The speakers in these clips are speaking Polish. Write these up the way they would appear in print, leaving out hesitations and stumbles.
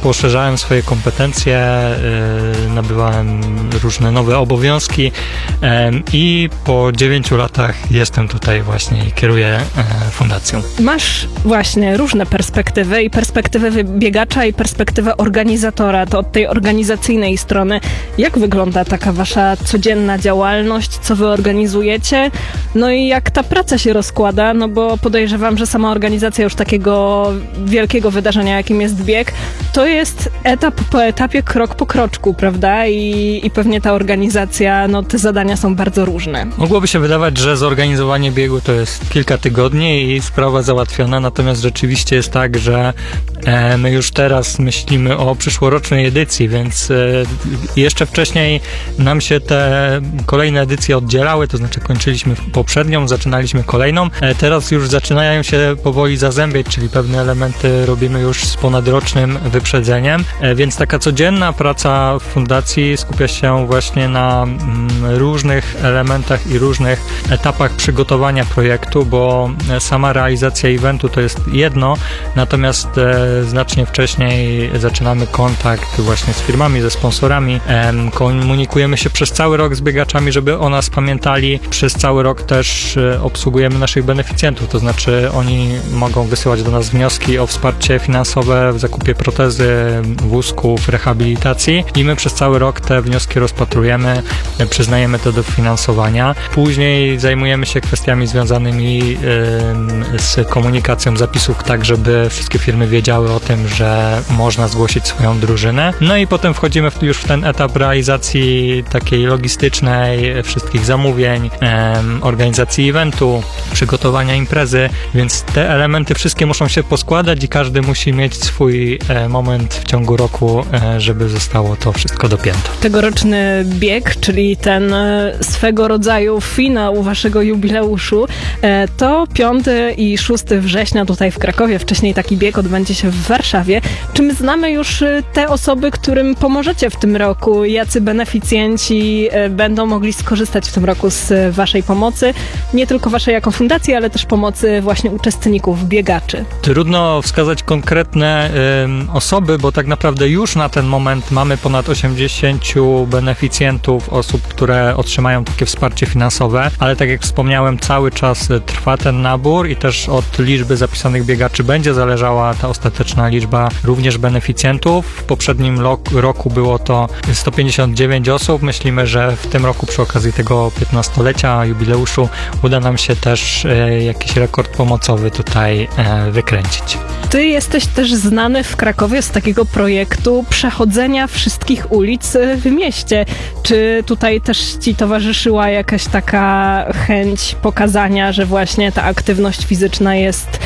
poszerzałem swoje kompetencje, nabywałem różne nowe obowiązki i po 9 latach jestem tutaj właśnie i kieruję fundacją. Masz właśnie różne perspektywy i perspektywę biegacza i perspektywę organizatora, to od tej organizacyjnej strony. Jak wygląda taka wasza codzienna działalność, co wy organizujecie? No i jak ta praca się rozkłada, no bo podejrzewam, że sama organizacja już takiego wielkiego wydarzenia, jakim jest bieg, to jest etap po etapie, krok po kroczku, prawda? I pewnie ta organizacja, no te zadania są bardzo różne. Mogłoby się wydawać, że zorganizowanie biegu to jest kilka tygodni i sprawa załatwiona, natomiast rzeczywiście jest tak, że my już teraz myślimy o przyszłorocznej edycji, więc jeszcze wcześniej nam się te kolejne edycje oddzielały, to znaczy kończyliśmy poprzednią, zaczynaliśmy kolejną. Teraz już zaczynają się powoli zazębiać, czyli pewne elementy robimy już z ponadrocznym wyprzedzeniem, więc taka codzienna praca w fundacji skupia się właśnie na różnych elementach i różnych etapach przygotowania projektu, bo sama realizacja eventu to jest jedno, natomiast znacznie wcześniej zaczynamy kontakt właśnie z firmami, ze sponsorami, komunikujemy się przez cały rok z biegaczami, żeby o nas pamiętali. Przez cały rok też obsługujemy naszych beneficjentów, to znaczy oni mogą wysyłać do nas wnioski o wsparcie finansowe w zakupie protezy, wózków, rehabilitacji i my przez cały rok te wnioski rozpatrujemy, przyznajemy to do finansowania. Później zajmujemy się kwestiami związanymi z komunikacją zapisów, tak żeby wszystkie firmy wiedziały o tym, że można zgłosić swoją drużynę. No i potem wchodzimy już w ten etap realizacji takiej logistycznej, wszystkich zamówień, organizacji eventu, przygotowania imprezy, więc te elementy wszystkie muszą się poskładać i każdy musi mieć swój moment w ciągu roku, żeby zostało to wszystko dopięte. Tegoroczny bieg, czyli ten swego rodzaju finał waszego jubileuszu, to 5 i 6 września tutaj w Krakowie. Wcześniej taki bieg odbędzie się w Warszawie. Czy my znamy już te osoby, którym pomożecie w tym roku? Jacy beneficjenci będą mogli skorzystać w tym roku z waszej pomocy? Nie tylko waszej jako fundacji, ale też pomocy właśnie uczestników, biegaczy. Trudno wskazać konkretne osoby, bo tak naprawdę już na ten moment mamy ponad 80 beneficjentów, osób, które otrzymają takie wsparcie finansowe, ale tak jak wspomniałem, cały czas trwa ten nabór i też od liczby zapisanych biegaczy będzie zależała ta ostateczna liczba również beneficjentów. W poprzednim roku było to 159 osób. Myślimy, że w tym roku przy okazji tego 15-lecia jubileuszu uda nam się też jakiś rekord pomocowy tutaj wykręcić. Ty jesteś też znany w Krakowie z takiego projektu przechodzenia wszystkich ulic w mieście. Czy tutaj też ci towarzyszyła jakaś taka chęć pokazania, że właśnie ta aktywność fizyczna jest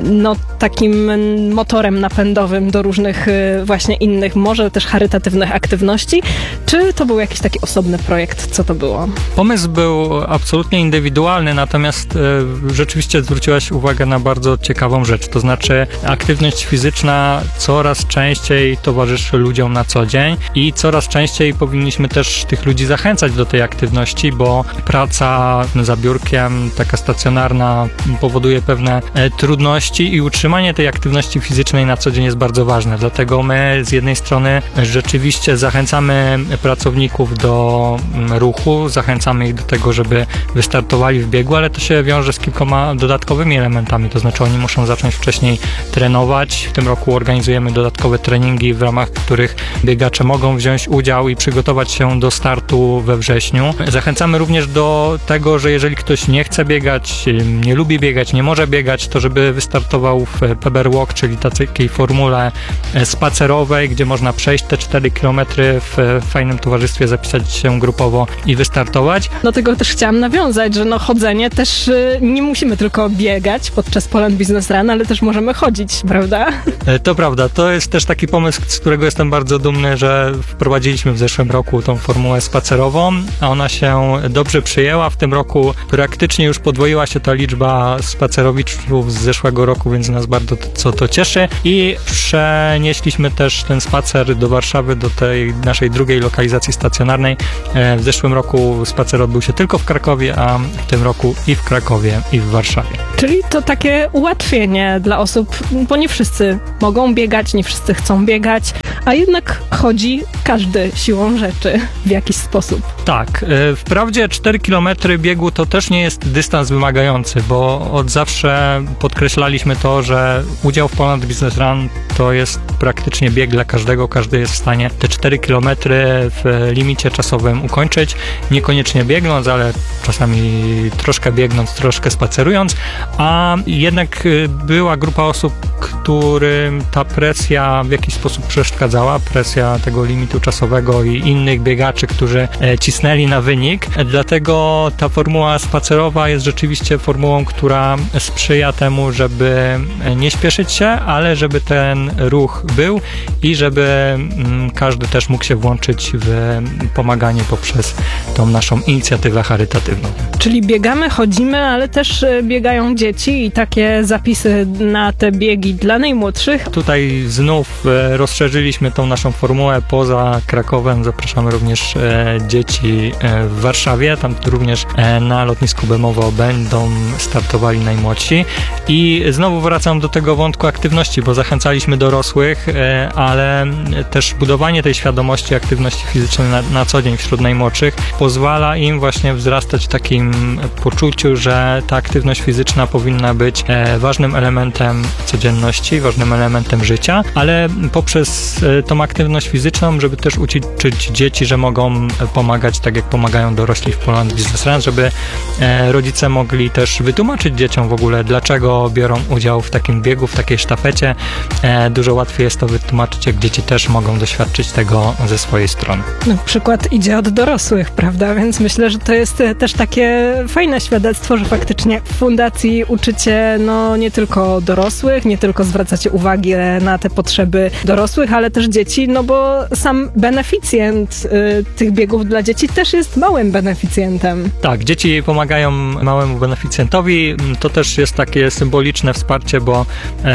takim motorem napędowym do różnych właśnie innych, może też charytatywnych aktywności? Czy to był jakiś taki osobny projekt? Co to było? Pomysł był absolutnie indywidualny, natomiast rzeczywiście zwróciłaś uwagę na bardzo ciekawą rzecz, to znaczy aktywność fizyczna coraz częściej towarzyszy ludziom na co dzień i coraz częściej powinniśmy też tych ludzi zachęcać do tej aktywności, bo praca za biurkiem, taka stacjonarna, powoduje pewne trudności i utrzymanie tej aktywności fizycznej na co dzień jest bardzo ważne. Dlatego my z jednej strony rzeczywiście zachęcamy pracowników do ruchu, zachęcamy ich do tego, żeby wystartowali w biegu, ale to się wiąże z kilkoma dodatkowymi elementami, to znaczy oni muszą zacząć wcześniej trenować. W tym roku organizujemy dodatkowe treningi, w ramach których biegacze mogą wziąć udział i przygotować się do startu we wrześniu. Zachęcamy również do tego, że jeżeli ktoś nie chce biegać, nie lubi biegać, nie może biegać, to żeby wystartował w Pebble Walk, czyli takiej formule spacerowej, gdzie można przejść te 4 km w fajnym towarzystwie, zapisać się grupowo i wystartować. Do tego też chciałam nawiązać, że chodzenie też nie musimy tylko biegać podczas Poland Business Run, ale też możemy chodzić, prawda? To prawda. To jest też taki pomysł, z którego jestem bardzo dumny, że wprowadziliśmy w zeszłym roku tą formułę spacerową, a ona się dobrze przyjęła. W tym roku praktycznie już podwoiła się ta liczba spacerowiczów z zeszłego roku, więc nas bardzo to cieszy i przenieśliśmy też ten spacer do Warszawy, do tej naszej drugiej lokalizacji stacjonarnej. W zeszłym roku spacer odbył się tylko w Krakowie, a w tym roku i w Krakowie, i w Warszawie. Czyli to takie ułatwienie dla osób, bo nie wszyscy mogą biegać, nie wszyscy chcą biegać, a jednak chodzi każdy siłą rzeczy w jakiś sposób. Tak, wprawdzie 4 km biegu to też nie jest dystans wymagający, bo od zawsze podkreślaliśmy to, że udział w Poland Business Run to jest praktycznie bieg dla każdego, każdy jest w stanie te 4 km w limicie czasowym ukończyć, niekoniecznie biegnąc, ale czasami troszkę biegnąc, troszkę spacerując, a jednak była grupa osób, którym ta presja w jakiś sposób przeszkadzała, presja tego limitu czasowego i innych biegaczy, którzy cisnęli na wynik. Dlatego ta formuła spacerowa jest rzeczywiście formułą, która sprzyja temu, żeby nie śpieszyć się, ale żeby ten ruch był i żeby każdy też mógł się włączyć w pomaganie poprzez tą naszą inicjatywę charytatywną. Czyli biegamy, chodzimy, ale też biegają dzieci i takie zapisy na te biegi dla najmłodszych. Tutaj znów rozszerzyliśmy tą naszą formułę poza Krakowem. Zapraszamy również dzieci w Warszawie. Tam również na lotnisku Bemowo będą startowali najmłodsi. I znowu wracam do tego wątku aktywności, bo zachęcaliśmy dorosłych, ale też budowanie tej świadomości aktywności fizycznej na co dzień wśród najmłodszych pozwala im właśnie wzrastać w takim poczuciu, że ta aktywność fizyczna powinna być ważnym elementem codzienności, ważnym elementem życia, ale poprzez tą aktywność fizyczną, żeby też uczyć dzieci, że mogą pomagać tak jak pomagają dorośli w Poland Business Run, żeby rodzice mogli też wytłumaczyć dzieciom w ogóle, dlaczego biorą udział w takim biegu, w takiej sztafecie. Dużo łatwiej jest to wytłumaczyć, jak dzieci też mogą doświadczyć tego ze swojej strony. No, przykład idzie od dorosłych, prawda? Więc myślę, że to jest też takie fajne świadectwo, że faktycznie w fundacji uczycie nie tylko dorosłych, nie tylko zwracacie uwagę na te potrzeby dorosłych, ale też dzieci, bo sam beneficjent tych biegów dla dzieci też jest małym beneficjentem. Tak, dzieci pomagają małemu beneficjentowi. To też jest takie symboliczne wsparcie, bo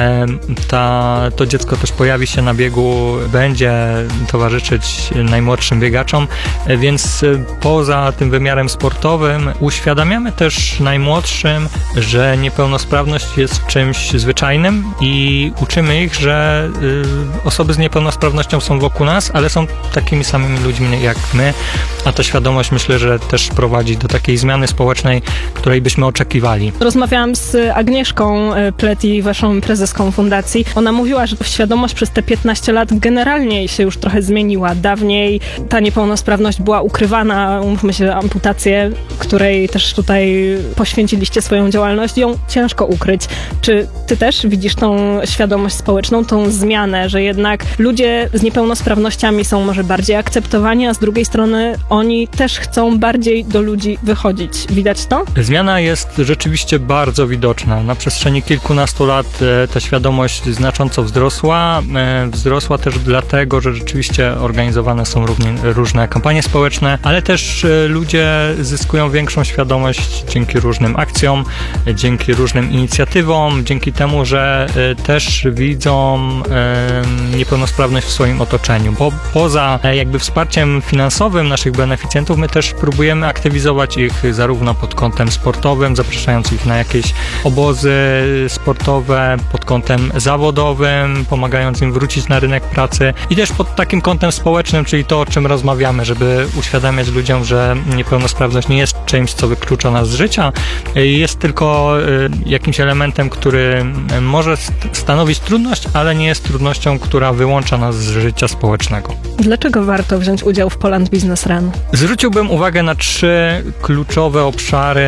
to dziecko też pojawi się na biegu, będzie towarzyszyć najmłodszym biegaczom, więc poza tym wymiarem sportowym uświadamiamy też najmłodszym, że niepełnosprawność jest czymś zwyczajnym i uczymy ich, że osoby z niepełnosprawnością są wokół nas, ale są takimi samymi ludźmi jak my, a ta świadomość myślę, że też prowadzi do takiej zmiany społecznej, której byśmy oczekiwali. Rozmawiałam z Agnieszką Pleti, waszą prezeską fundacji. Ona mówiła, że świadomość przez te 15 lat generalnie się już trochę zmieniła. Dawniej ta niepełnosprawność była ukrywana, umówmy się, amputację, której też tutaj poświęciliście swoją działalność, ją ciężko ukryć. Czy ty też widzisz tą świadomość społeczną, tą zmianę, że jednak ludzie z niepełnosprawnościami są może bardziej akceptowani, a z drugiej strony oni też chcą bardziej do ludzi wychodzić. Widać to? Zmiana jest rzeczywiście bardzo widoczna. Na przestrzeni kilkunastu lat ta świadomość znacząco wzrosła. Wzrosła też dlatego, że rzeczywiście organizowane są różne kampanie społeczne, ale też ludzie zyskują większą świadomość dzięki różnym akcjom, dzięki różnym inicjatywom, dzięki temu, że też widzą niepełnosprawność w swoim otoczeniu. Bo poza jakby wsparciem finansowym naszych beneficjentów, my też próbujemy aktywizować ich zarówno pod kątem sportowym, zapraszając ich na jakieś obozy sportowe, pod kątem zawodowym, pomagając im wrócić na rynek pracy i też pod takim kątem społecznym, czyli to, o czym rozmawiamy, żeby uświadamiać ludziom, że niepełnosprawność nie jest czymś, co wyklucza nas z życia, jest tylko jakimś elementem, który może stanowić trudność, ale nie jest trudnością, która wyłącza nas z życia społecznego. Dlaczego warto wziąć udział w Poland Business Run? Zwróciłbym uwagę na 3 kluczowe obszary,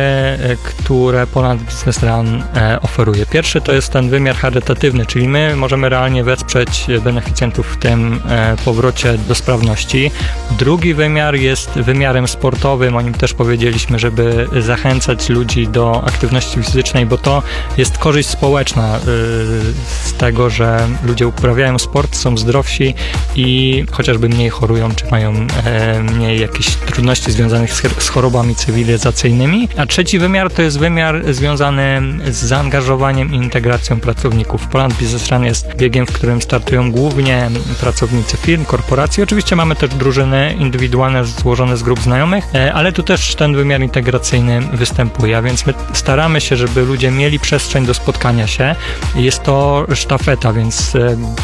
które Poland Business Run oferuje. Pierwszy to jest ten wymiar charytatywny, czyli my możemy realnie wesprzeć beneficjentów w tym powrocie do sprawności. Drugi wymiar jest wymiarem sportowym, o nim też powiedzieliśmy, żeby zachęcać ludzi do aktywności fizycznej, bo to jest korzyść społeczna z tego, że ludzie uprawiają sport, są zdrowsi i chociażby chociażby mniej chorują, czy mają mniej jakieś trudności związanych z chorobami cywilizacyjnymi. A trzeci wymiar to jest wymiar związany z zaangażowaniem i integracją pracowników. Poland Business Run jest biegiem, w którym startują głównie pracownicy firm, korporacji. Oczywiście mamy też drużyny indywidualne złożone z grup znajomych, ale tu też ten wymiar integracyjny występuje, a więc my staramy się, żeby ludzie mieli przestrzeń do spotkania się. Jest to sztafeta, więc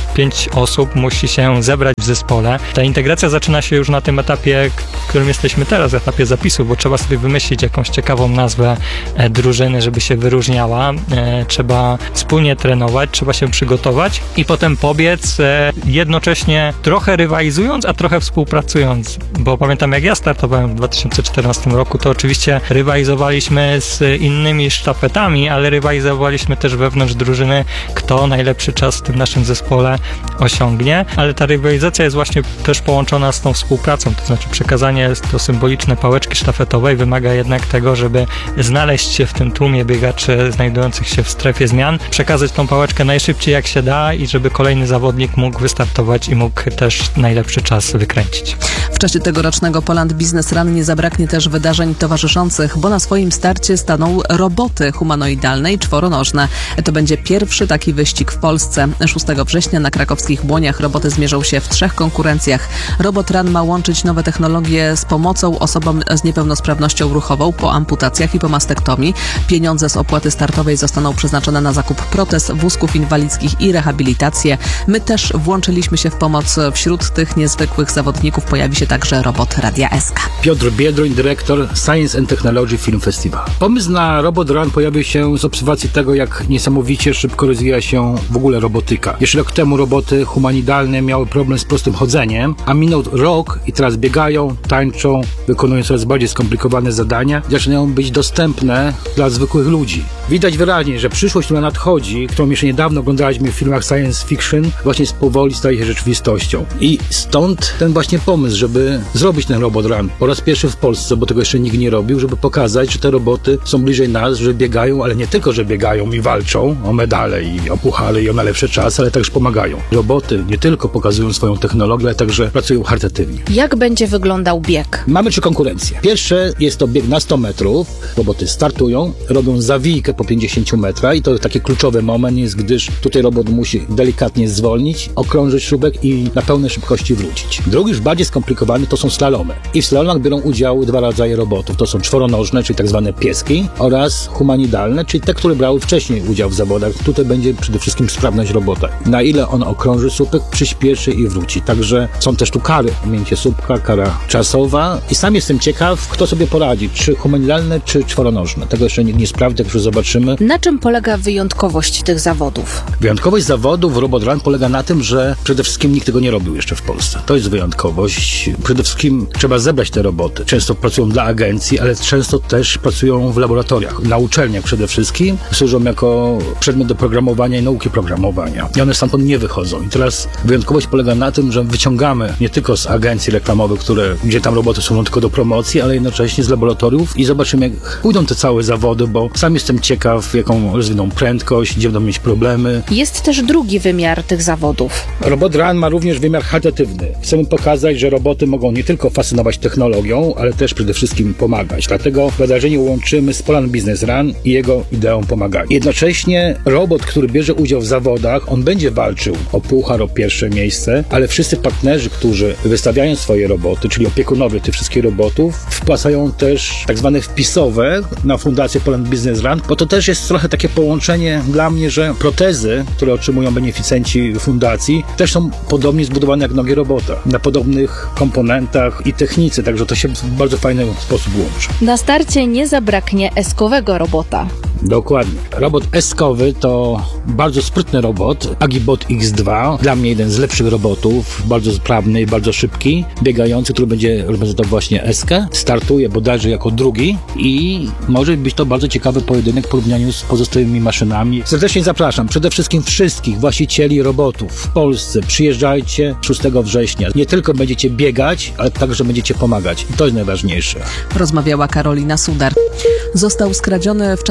5 osób musi się zebrać w zespole. Ta integracja zaczyna się już na tym etapie, w którym jesteśmy teraz, etapie zapisu, bo trzeba sobie wymyślić jakąś ciekawą nazwę drużyny, żeby się wyróżniała. Trzeba wspólnie trenować, trzeba się przygotować i potem pobiec, jednocześnie trochę rywalizując, a trochę współpracując, bo pamiętam, jak ja startowałem w 2014 roku, to oczywiście rywalizowaliśmy z innymi sztafetami, ale rywalizowaliśmy też wewnątrz drużyny, kto najlepszy czas w tym naszym zespole osiągnie, ale ta rywalizacja jest właśnie też połączona z tą współpracą, to znaczy przekazanie to symboliczne pałeczki sztafetowej wymaga jednak tego, żeby znaleźć się w tym tłumie biegaczy znajdujących się w strefie zmian, przekazać tą pałeczkę najszybciej jak się da i żeby kolejny zawodnik mógł wystartować i mógł też najlepszy czas wykręcić. W czasie tegorocznego Poland Business Run nie zabraknie też wydarzeń towarzyszących, bo na swoim starcie staną roboty humanoidalne i czworonożne. To będzie pierwszy taki wyścig w Polsce. 6 września na krakowskich Błoniach roboty zmierzą się w 3 konkurencjach. Robot Run ma łączyć nowe technologie z pomocą osobom z niepełnosprawnością ruchową po amputacjach i po mastektomii. Pieniądze z opłaty startowej zostaną przeznaczone na zakup protez, wózków inwalidzkich i rehabilitację. My też włączyliśmy się w pomoc. Wśród tych niezwykłych zawodników pojawi się także robot Radia SK. Piotr Biedroń, dyrektor Science and Technology Film Festival. Pomysł na Robot Run pojawił się z obserwacji tego, jak niesamowicie szybko rozwija się w ogóle robotyka. Jeszcze rok temu roboty humanoidalne miały problem z prostym chodzeniem, a minął rok i teraz biegają, tańczą, wykonują coraz bardziej skomplikowane zadania i zaczynają być dostępne dla zwykłych ludzi. Widać wyraźnie, że przyszłość, która nadchodzi, którą jeszcze niedawno oglądaliśmy w filmach science fiction, właśnie powoli staje się rzeczywistością. I stąd ten właśnie pomysł, żeby zrobić ten Robot Run po raz pierwszy w Polsce, bo tego jeszcze nikt nie robił, żeby pokazać, że te roboty są bliżej nas, że biegają, ale nie tylko, że biegają i walczą o medale i o puchary i o najlepsze czasy, ale także pomagają. Roboty nie tylko pokazują swoją technologię, ale także pracują charytatywnie. Jak będzie wyglądał bieg? Mamy 3 konkurencje. Pierwsze jest to bieg na 100 metrów. Roboty startują, robią zawijkę po 50 metrach i to taki kluczowy moment jest, gdyż tutaj robot musi delikatnie zwolnić, okrążyć śrubek i na pełnej szybkości wrócić. Drugi, już bardziej skomplikowany, to są slalomy. I w slalomach biorą udział 2 rodzaje robotów. To są czworonożne, czyli tak zwane pieski, oraz humanoidalne, czyli te, które brały wcześniej udział w zawodach. Tutaj będzie przede wszystkim sprawność robota. Na ile on okrąży słupek, przyspieszy i wróci. Także są też tu kary. Mięcie słupka, kara czasowa. I sam jestem ciekaw, kto sobie poradzi, czy humanoidalne, czy czworonożne. Tego jeszcze nie sprawdzę, jak już zobaczymy. Na czym polega wyjątkowość tych zawodów? Wyjątkowość zawodów Robot Run polega na tym, że przede wszystkim nikt tego nie robił jeszcze w Polsce. To jest wyjątkowość. Przede wszystkim trzeba zebrać te roboty. Często pracują dla agencji, ale często też pracują w laboratoriach, na uczelniach przede wszystkim. Służą jako przedmiot do programowania i nauki programowania. I one stamtąd nie wychodzą. I teraz wyjątkowość polega na tym, że wyciągamy nie tylko z agencji reklamowych, gdzie tam roboty są tylko do promocji, ale jednocześnie z laboratoriów i zobaczymy, jak pójdą te całe zawody, bo sam jestem ciekaw, jaką rozwiną prędkość, gdzie będą mieć problemy. Jest też drugi wymiar tych zawodów. Robot Run ma również wymiar charytatywny. Chcemy pokazać, że roboty mogą nie tylko fascynować technologią, ale też przede wszystkim pomagać. Dlatego wydarzenie łączymy z Poland Business Run i jego ideą pomagania. Jednocześnie robot, który bierze udział w zawodach, on będzie walczył o puchar, o pierwsze miejsce, ale wszyscy partnerzy, którzy wystawiają swoje roboty, czyli opiekunowie tych wszystkich robotów, wpłacają też tak zwane wpisowe na fundację Poland Business Run, bo to też jest trochę takie połączenie dla mnie, że protezy, które otrzymują beneficjenci fundacji, też są podobnie zbudowane jak nogi robota, na podobnych komponentach i technice, także to się w bardzo fajny sposób łączy. Na starcie nie zabraknie eskowego robota. Dokładnie. Robot eskowy to bardzo sprytny robot, Agibot X2, dla mnie jeden z lepszych robotów, bardzo sprawny i bardzo szybki, biegający, który będzie reprezentował właśnie eskę, startuje bodajże jako drugi i może być to bardzo ciekawy pojedynek w porównaniu z pozostałymi maszynami. Serdecznie zapraszam przede wszystkim wszystkich właścicieli robotów w Polsce. Przyjeżdżajcie 6 września. Nie tylko będziecie biegać, ale także będziecie pomagać. I to jest najważniejsze. Rozmawiała Karolina Sudar. Został skradziony w czasach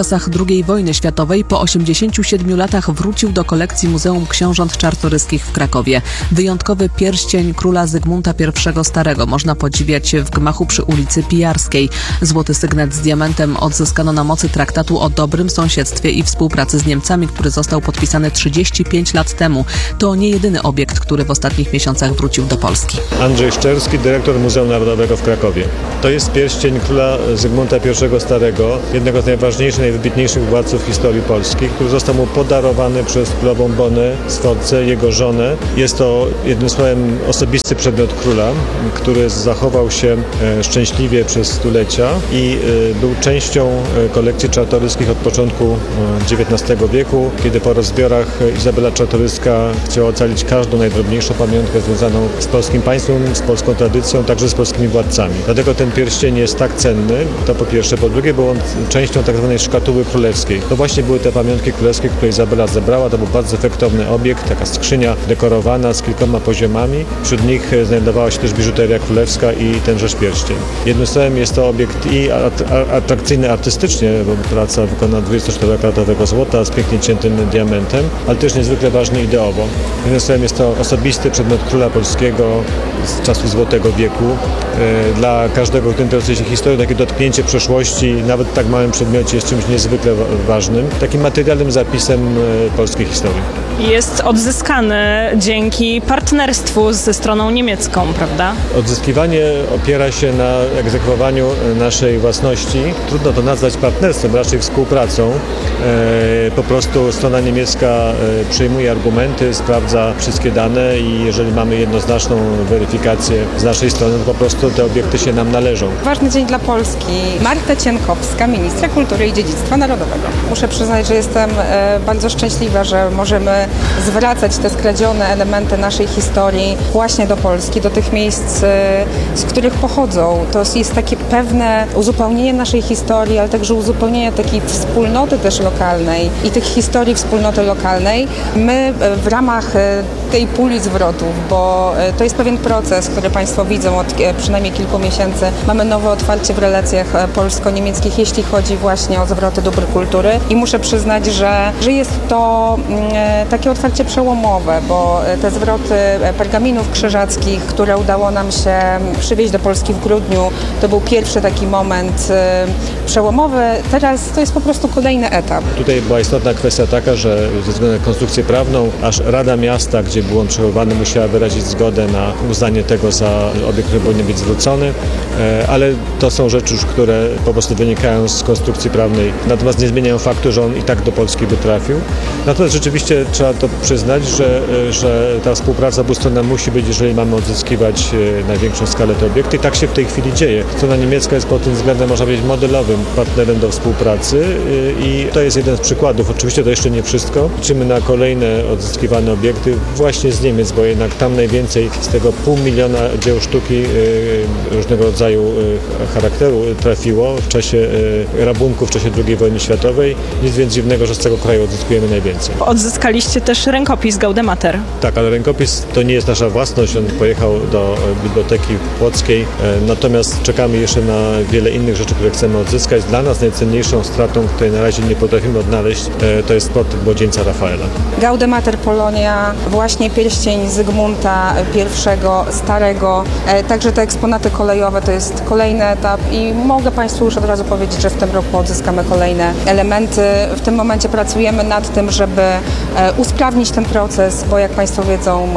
II wojny światowej po 87 latach wrócił do kolekcji Muzeum Książąt Czartoryskich w Krakowie. Wyjątkowy pierścień króla Zygmunta I Starego można podziwiać w gmachu przy ulicy Pijarskiej. Złoty sygnet z diamentem odzyskano na mocy traktatu o dobrym sąsiedztwie i współpracy z Niemcami, który został podpisany 35 lat temu. To nie jedyny obiekt, który w ostatnich miesiącach wrócił do Polski. Andrzej Szczerski, dyrektor Muzeum Narodowego w Krakowie. To jest pierścień króla Zygmunta I Starego, jednego z najważniejszych, najwybitniejszych władców historii Polski, który został mu podarowany przez królową Bonę Sforcę, jego żonę. Jest to jednym słowem osobisty przedmiot króla, który zachował się szczęśliwie przez stulecia i był częścią kolekcji Czartoryskich od początku XIX wieku, kiedy po rozbiorach Izabela Czartoryska chciała ocalić każdą najdrobniejszą pamiątkę związaną z polskim państwem, z polską tradycją, także z polskimi władcami. Dlatego ten pierścień jest tak cenny, to po pierwsze. Po drugie, był on częścią tak zwanej szkatuły królewskiej. To właśnie były te pamiątki królewskie, które Izabela zebrała. To był bardzo efektowny obiekt, taka skrzynia dekorowana z kilkoma poziomami. Wśród nich znajdowała się też biżuteria królewska i tenżeż pierścień. Jednym słowem jest to obiekt i atrakcyjny artystycznie, bo praca wykonana 24-karatowego złota z pięknie ciętym diamentem, ale też niezwykle ważny ideowo. Jednym słowem jest to osobisty przedmiot króla polskiego z czasów Złotego Wieku. Dla każdego, kto interesuje się historią, takie dotknięcie przeszłości, nawet w tak małym przedmiocie, jest czymś niezwykle ważnym, takim materialnym zapisem polskiej historii. Jest odzyskany dzięki partnerstwu ze stroną niemiecką, prawda? Odzyskiwanie opiera się na egzekwowaniu naszej własności. Trudno to nazwać partnerstwem, raczej współpracą. Po prostu strona niemiecka przyjmuje argumenty, sprawdza wszystkie dane i jeżeli mamy jednoznaczną weryfikację z naszej strony, to po prostu te obiekty się nam należą. Ważny dzień dla Polski. Marta Cienkowska, ministra kultury i dziedzictwa narodowego. Muszę przyznać, że jestem bardzo szczęśliwa, że możemy zwracać te skradzione elementy naszej historii właśnie do Polski, do tych miejsc, z których pochodzą. To jest takie pewne uzupełnienie naszej historii, ale także uzupełnienie takiej wspólnoty też lokalnej i tych historii wspólnoty lokalnej. My w ramach tej puli zwrotów, bo to jest pewien proces, który Państwo widzą od przynajmniej kilku miesięcy. Mamy nowe otwarcie w relacjach polsko-niemieckich, jeśli chodzi właśnie o zwroty dóbr kultury i muszę przyznać, że jest to takie otwarcie przełomowe, bo te zwroty pergaminów krzyżackich, które udało nam się przywieźć do Polski w grudniu, to był pierwszy taki moment przełomowy. Teraz to jest po prostu kolejny etap. Tutaj była istotna kwestia taka, że ze względu na konstrukcję prawną, aż Rada Miasta, gdzie był on przechowywany, musiała wyrazić zgodę na uznanie tego za obiekt, który powinien być zwrócony, ale to są rzeczy już, które po prostu wynikają z konstrukcji prawnej, natomiast nie zmieniają faktu, że on i tak do Polski by trafił. Natomiast rzeczywiście trzeba to przyznać, że ta współpraca obustronna musi być, jeżeli mamy odzyskiwać na większą skalę te obiekty. I tak się w tej chwili dzieje. Strona niemiecka jest pod tym względem, można powiedzieć, modelowym partnerem do współpracy i to jest jeden z przykładów. Oczywiście to jeszcze nie wszystko. Liczymy na kolejne odzyskiwane obiekty właśnie z Niemiec, bo jednak tam najwięcej z tego 500 000 dzieł sztuki różnego rodzaju charakteru trafiło w czasie rabunku w czasie II wojny światowej. Nic więc dziwnego, że z tego kraju odzyskujemy najwięcej. Odzyskaliście też rękopis Gaudemater. Tak, ale rękopis to nie jest nasza własność, on pojechał do Biblioteki Płockiej, natomiast czekamy jeszcze na wiele innych rzeczy, które chcemy odzyskać. Dla nas najcenniejszą stratą, której na razie nie potrafimy odnaleźć, to jest portret młodzieńca Rafaela. Gaudemater Polonia, właśnie pierścień Zygmunta I Starego, także te eksponaty kolejowe to jest kolejny etap i mogę Państwu już od razu powiedzieć, że w tym roku odzyskamy kolejne elementy. W tym momencie pracujemy nad tym, żeby usprawnić ten proces, bo jak Państwo wiedzą,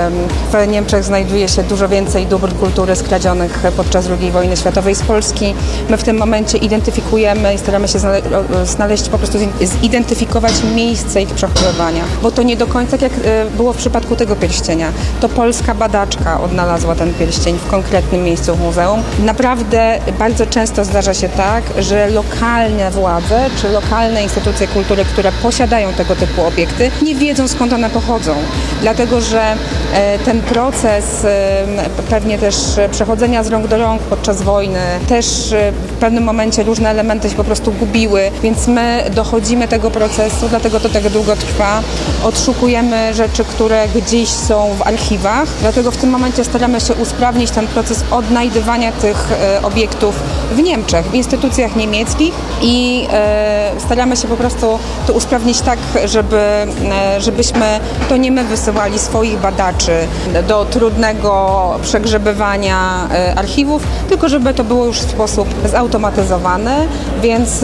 w Niemczech znajduje się dużo więcej dóbr kultury skradzionych podczas II wojny światowej z Polski. My w tym momencie identyfikujemy i staramy się znaleźć, po prostu zidentyfikować miejsce ich przechowywania, bo to nie do końca, tak jak było w przypadku tego pierścienia, to polska badaczka odnalazła ten pierścień w konkretnym miejscu w muzeum. Naprawdę bardzo często zdarza się tak, że lokalne władze czy lokalne instytucje kultury, które posiadają tego typu obiekty, nie wiedzą, skąd one pochodzą. Dlatego, że ten proces pewnie też przechodzenia z rąk do rąk podczas wojny, też w pewnym momencie różne elementy się po prostu gubiły, więc my dochodzimy tego procesu, dlatego to tak długo trwa. Odszukujemy rzeczy, które gdzieś są w archiwach, dlatego w tym momencie staramy się usprawnić ten proces odnajdywania tych obiektów w Niemczech, w instytucjach niemieckich i staramy się po prostu to usprawnić tak, żebyśmy to nie my wysyłali swoich badaczy do trudnego przegrzebywania archiwów, tylko żeby to było już w sposób zautomatyzowany, więc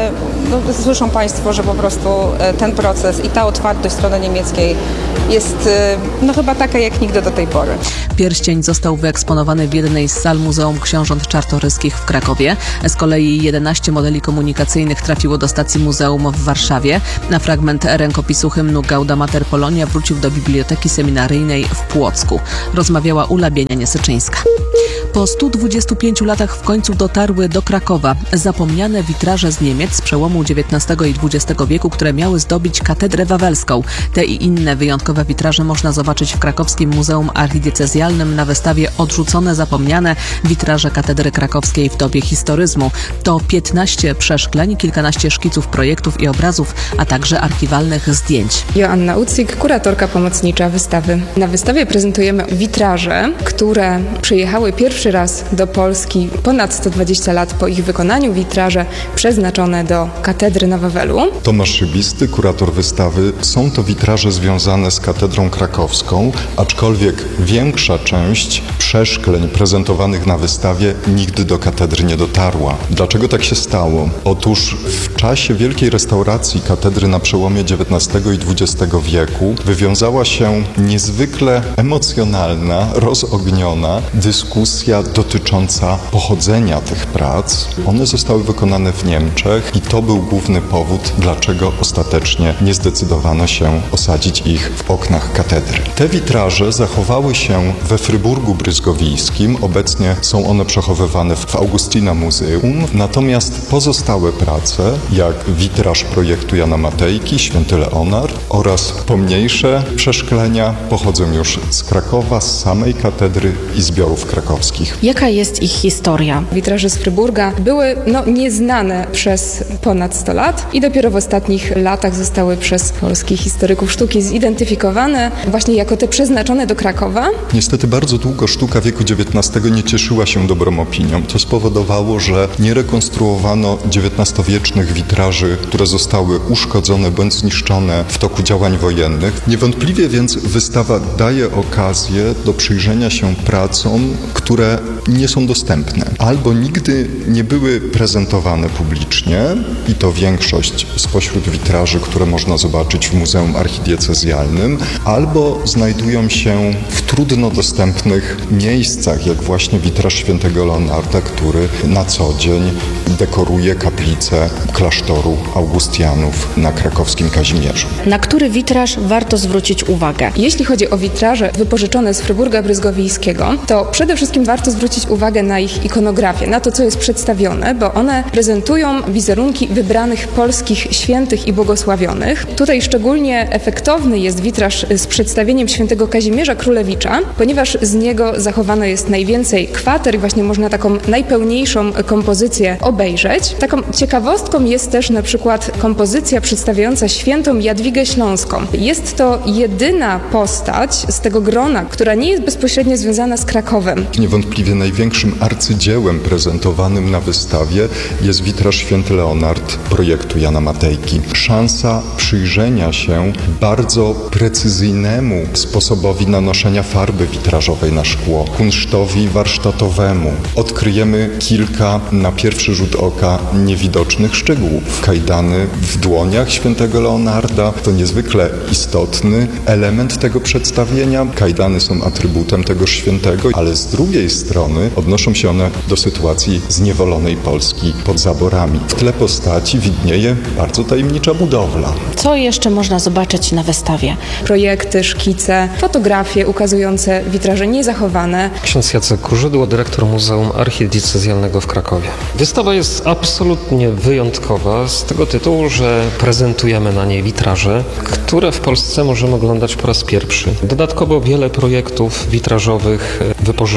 słyszą Państwo, że po prostu ten proces i ta otwartość strony niemieckiej jest chyba taka jak nigdy do tej pory. Pierścień został wyeksponowany w jednej z sal Muzeum Książąt Czartoryskich w Krakowie. Z kolei 11 modeli komunikacyjnych trafiło do stacji muzeum w Warszawie. Na fragment rękopisu hymnu Gauda Mater Polonia wrócił do Biblioteki Seminaryjnej w Płocku. Rozmawiała Ula Bienia-Niesyczyńska. Po 125 latach w końcu dotarły do Krakowa zapomniane witraże z Niemiec z przełomu XIX i XX wieku, które miały zdobić katedrę wawelską. Te i inne wyjątkowe witraże można zobaczyć w Krakowskim Muzeum Archidiecezjalnym na wystawie Odrzucone, zapomniane witraże katedry krakowskiej w dobie historyzmu. To 15 przeszkleń, kilkanaście szkiców projektów i obrazów, a także archiwalnych zdjęć. Joanna Ucik, kuratorka pomocnicza wystawy. Na wystawie prezentujemy witraże, które przyjechały pierwszy raz do Polski ponad 120 lat po ich wykonaniu. Witraże przeznaczone do katedry na Wawelu. Tomasz Szybisty, kurator wystawy. Są to witraże związane z katedrą krakowską, aczkolwiek większa część przeszkleń prezentowanych na wystawie nigdy do katedry nie dotarła. Dlaczego tak się stało? Otóż w czasie wielkiej restauracji katedry na przełomie XIX i XX wieku wywiązała się niezwykle emocjonalna, rozogniona dyskusja dotycząca pochodzenia tych prac. One zostały wykonane w Niemczech i to był główny powód, dlaczego ostatecznie nie zdecydowano się osadzić ich w oknach katedry. Te witraże zachowały się we Fryburgu Bryzgowijskim. Obecnie są one przechowywane w Augustina Muzeum. Natomiast pozostałe prace, jak witraż projektu Jana Matejki, Święty Leonard oraz pomniejsze przeszklenia pochodzą już z Krakowa, z samej katedry i zbiorów krakowskich. Jaka jest ich historia? Witraże z Fryburga były nieznane przez ponad 100 lat i dopiero w ostatnich latach zostały przez polskich historyków sztuki zidentyfikowane właśnie jako te przeznaczone do Krakowa. Niestety bardzo długo sztuka wieku XIX nie cieszyła się dobrą opinią. To spowodowało, że nie rekonstruowano XIX-wiecznych witraży, które zostały uszkodzone bądź zniszczone w toku działań wojennych. Niewątpliwie więc wystawa daje okazję do przyjrzenia się pracom, które nie są dostępne albo nigdy nie były prezentowane publicznie i to większość spośród witraży, które można zobaczyć w Muzeum Archidiecezjalnym, albo znajdują się w trudno dostępnych miejscach, jak właśnie witraż Świętego Leonarda, który na co dzień dekoruje kaplicę klasztoru Augustianów na krakowskim Kazimierzu. Na który witraż warto zwrócić uwagę? Jeśli chodzi o witraże wypożyczone z Fryburga Bryzgowijskiego, to przede wszystkim warto zwrócić uwagę na ich ikonografię, na to, co jest przedstawione, bo one prezentują wizerunki wybranych polskich świętych i błogosławionych. Tutaj szczególnie efektowny jest witraż z przedstawieniem świętego Kazimierza Królewicza, ponieważ z niego zachowano jest najwięcej kwater i właśnie można taką najpełniejszą kompozycję obejrzeć. Taką ciekawostką jest też na przykład kompozycja przedstawiająca świętą Jadwigę Śląską. Jest to jedyna postać z tego grona, która nie jest bezpośrednio związana z Krakowem. Niewątpliwie największym arcydziełem prezentowanym na wystawie jest witraż Święty Leonard projektu Jana Matejki. Szansa przyjrzenia się bardzo precyzyjnemu sposobowi nanoszenia farby witrażowej na szkło, kunsztowi warsztatowemu. Odkryjemy kilka na pierwszy rzut oka niewidocznych szczegółów. Kajdany w dłoniach Świętego Leonarda to niezwykle istotny element tego przedstawienia. Kajdany są atrybutem tego świętego, ale z drugiej strony odnoszą się one do sytuacji zniewolonej Polski pod zaborami. W tle postaci widnieje bardzo tajemnicza budowla. Co jeszcze można zobaczyć na wystawie? Projekty, szkice, fotografie ukazujące witraże niezachowane. Ksiądz Jacek Kurzydło, dyrektor Muzeum Archidiecezjalnego w Krakowie. Wystawa jest absolutnie wyjątkowa z tego tytułu, że prezentujemy na niej witraże, które w Polsce możemy oglądać po raz pierwszy. Dodatkowo wiele projektów witrażowych wypożyczonych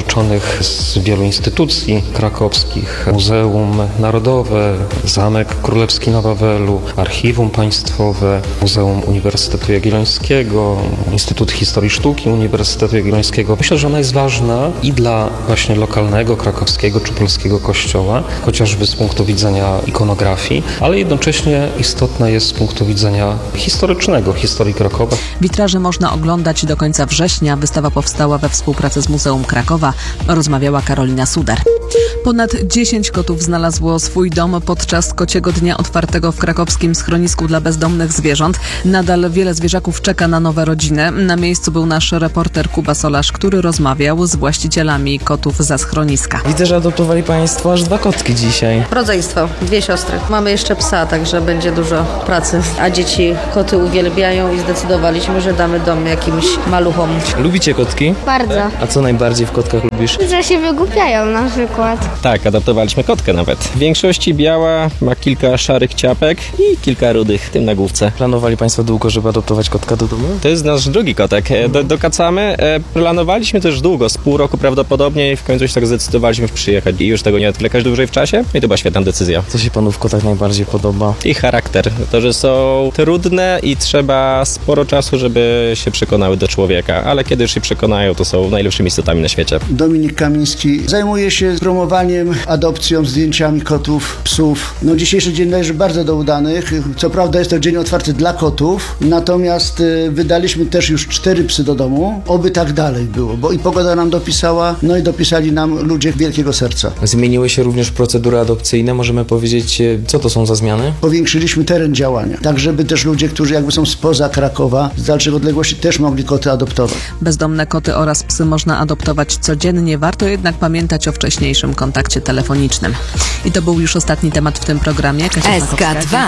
z wielu instytucji krakowskich, Muzeum Narodowe, Zamek Królewski na Wawelu, Archiwum Państwowe, Muzeum Uniwersytetu Jagiellońskiego, Instytut Historii Sztuki Uniwersytetu Jagiellońskiego. Myślę, że ona jest ważna i dla właśnie lokalnego, krakowskiego czy polskiego kościoła, chociażby z punktu widzenia ikonografii, ale jednocześnie istotna jest z punktu widzenia historycznego, historii Krakowa. Witraże można oglądać do końca września. Wystawa powstała we współpracy z Muzeum Krakowa. Rozmawiała Karolina Suder. Ponad 10 kotów znalazło swój dom podczas Kociego Dnia otwartego w krakowskim schronisku dla bezdomnych zwierząt. Nadal wiele zwierzaków czeka na nowe rodziny. Na miejscu był nasz reporter Kuba Solarz, który rozmawiał z właścicielami kotów za schroniska. Widzę, że adoptowali Państwo aż 2 kotki dzisiaj. Rodzeństwo, 2 siostry. Mamy jeszcze psa, także będzie dużo pracy. A dzieci koty uwielbiają i zdecydowaliśmy, że damy dom jakimś maluchom. Lubicie kotki? Bardzo. A co najbardziej w kotkach lubisz? Że się wygłupiają na przykład. Tak, adoptowaliśmy kotkę nawet. W większości biała, ma kilka szarych ciapek i kilka rudych, w tym na główce. Planowali Państwo długo, żeby adoptować kotka do domu? To jest nasz drugi kotek. Dokacamy. Planowaliśmy też długo, z pół roku prawdopodobnie i w końcu się tak zdecydowaliśmy przyjechać i już tego nie odwlekać dłużej w czasie. I to była świetna decyzja. Co się Panu w kotach najbardziej podoba? Ich charakter. To, że są trudne i trzeba sporo czasu, żeby się przekonały do człowieka, ale kiedy już się przekonają, to są najlepszymi istotami na świecie. Dominik Kamiński zajmuje się promowaniem, adopcją, zdjęciami kotów, psów. Dzisiejszy dzień należy bardzo do udanych. Co prawda jest to dzień otwarty dla kotów, natomiast wydaliśmy też już 4 psy do domu. Oby tak dalej było, bo i pogoda nam dopisała, i dopisali nam ludzie wielkiego serca. Zmieniły się również procedury adopcyjne. Możemy powiedzieć, co to są za zmiany? Powiększyliśmy teren działania, tak żeby też ludzie, którzy jakby są spoza Krakowa, z dalszych odległości, też mogli koty adoptować. Bezdomne koty oraz psy można adoptować codziennie. Warto jednak pamiętać o wcześniejszym kontakcie telefonicznym. I to był już ostatni temat w tym programie. SK2.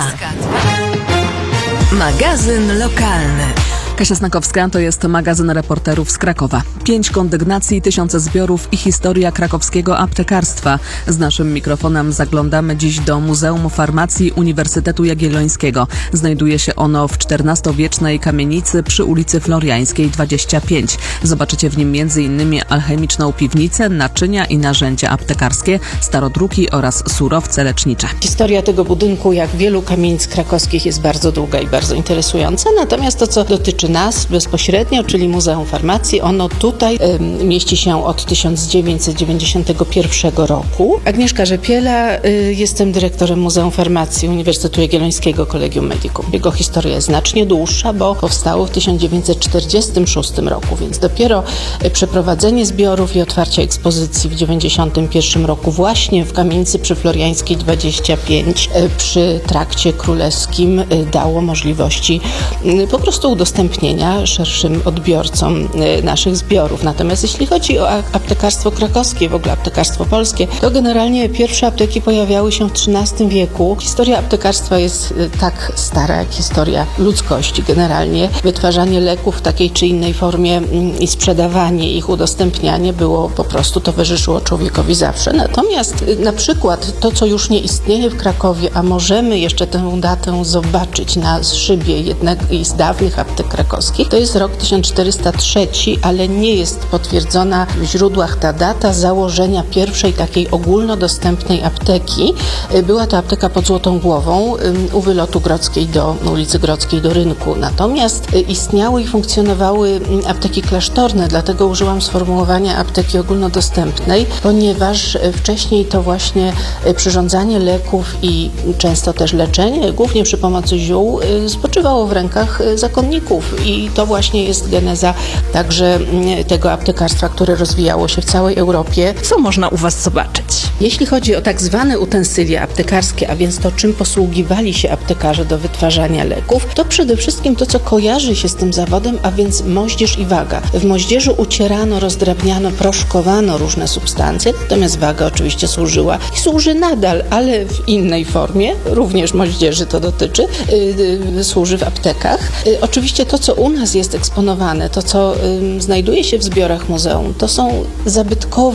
Magazyn lokalny. Kasia Snakowska, to jest magazyn reporterów z Krakowa. 5 kondygnacji, 1000 zbiorów i historia krakowskiego aptekarstwa. Z naszym mikrofonem zaglądamy dziś do Muzeum Farmacji Uniwersytetu Jagiellońskiego. Znajduje się ono w XIV-wiecznej kamienicy przy ulicy Floriańskiej 25. Zobaczycie w nim m.in. alchemiczną piwnicę, naczynia i narzędzia aptekarskie, starodruki oraz surowce lecznicze. Historia tego budynku, jak wielu kamienic krakowskich, jest bardzo długa i bardzo interesująca. Natomiast to, co dotyczy nas bezpośrednio, czyli Muzeum Farmacji, ono tutaj mieści się od 1991 roku. Agnieszka Rzepiela, jestem dyrektorem Muzeum Farmacji Uniwersytetu Jagiellońskiego Collegium Medicum. Jego historia jest znacznie dłuższa, bo powstało w 1946 roku, więc dopiero przeprowadzenie zbiorów i otwarcie ekspozycji w 1991 roku właśnie w kamienicy przy Floriańskiej 25 przy Trakcie Królewskim dało możliwości po prostu udostępnienia szerszym odbiorcom naszych zbiorów. Natomiast jeśli chodzi o aptekarstwo krakowskie, w ogóle aptekarstwo polskie, to generalnie pierwsze apteki pojawiały się w XIII wieku. Historia aptekarstwa jest tak stara jak historia ludzkości generalnie. Wytwarzanie leków w takiej czy innej formie i sprzedawanie ich, udostępnianie było po prostu, towarzyszyło człowiekowi zawsze. Natomiast na przykład to, co już nie istnieje w Krakowie, a możemy jeszcze tę datę zobaczyć na szybie jednej z dawnych aptek krakowskich, to jest rok 1403, ale nie jest potwierdzona w źródłach ta data założenia pierwszej takiej ogólnodostępnej apteki. Była to apteka pod Złotą Głową u wylotu Grodzkiej do ulicy Grodzkiej do Rynku. Natomiast istniały i funkcjonowały apteki klasztorne, dlatego użyłam sformułowania apteki ogólnodostępnej, ponieważ wcześniej to właśnie przyrządzanie leków i często też leczenie, głównie przy pomocy ziół, spoczywało w rękach zakonników i to właśnie jest geneza także tego aptekarstwa, które rozwijało się w całej Europie. Co można u Was zobaczyć? Jeśli chodzi o tak zwane utensylia aptekarskie, a więc to, czym posługiwali się aptekarze do wytwarzania leków, to przede wszystkim to, co kojarzy się z tym zawodem, a więc moździerz i waga. W moździerzu ucierano, rozdrabniano, proszkowano różne substancje, natomiast waga oczywiście służyła i służy nadal, ale w innej formie, również moździerzy to dotyczy, służy w aptekach. Oczywiście to, co u nas jest eksponowane, to, co znajduje się w zbiorach muzeum, to są zabytkowe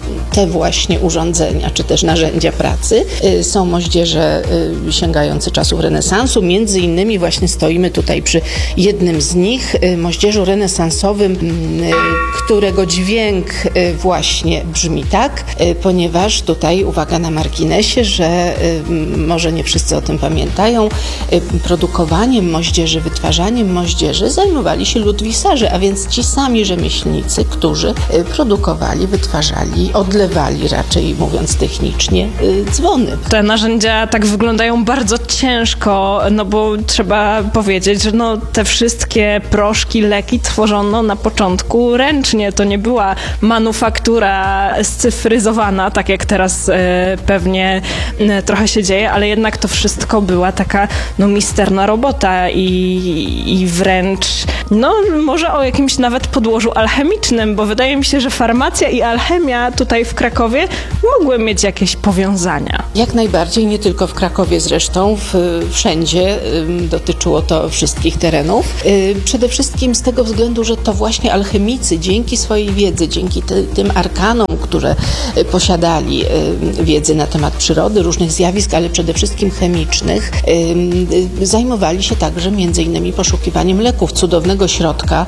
te właśnie urządzenia, czy też narzędzia pracy. Są moździerze sięgające czasów renesansu. Między innymi właśnie stoimy tutaj przy jednym z nich, moździerzu renesansowym, którego dźwięk właśnie brzmi tak, ponieważ tutaj, uwaga na marginesie, że może nie wszyscy o tym pamiętają, produkowaniem moździerzy, wytwarzaniem moździerzy zajmowali się ludwisarze, a więc ci sami rzemieślnicy, którzy produkowali, wytwarzali, odlewali raczej mówiąc technicznie dzwony. Te narzędzia tak wyglądają bardzo ciężko, no bo trzeba powiedzieć, że no, te wszystkie proszki, leki tworzono na początku ręcznie. To nie była manufaktura scyfryzowana, tak jak teraz pewnie trochę się dzieje, ale jednak to wszystko była taka no, misterna robota i wręcz no może o jakimś nawet podłożu alchemicznym, bo wydaje mi się, że farmacja i alchemia tutaj w Krakowie mogły mieć jakieś powiązania. Jak najbardziej, nie tylko w Krakowie zresztą, wszędzie dotyczyło to wszystkich terenów. Przede wszystkim z tego względu, że to właśnie alchemicy dzięki swojej wiedzy, dzięki tym arkanom, które posiadali wiedzy na temat przyrody, różnych zjawisk, ale przede wszystkim chemicznych, zajmowali się także między innymi poszukiwaniem leków, cudownego środka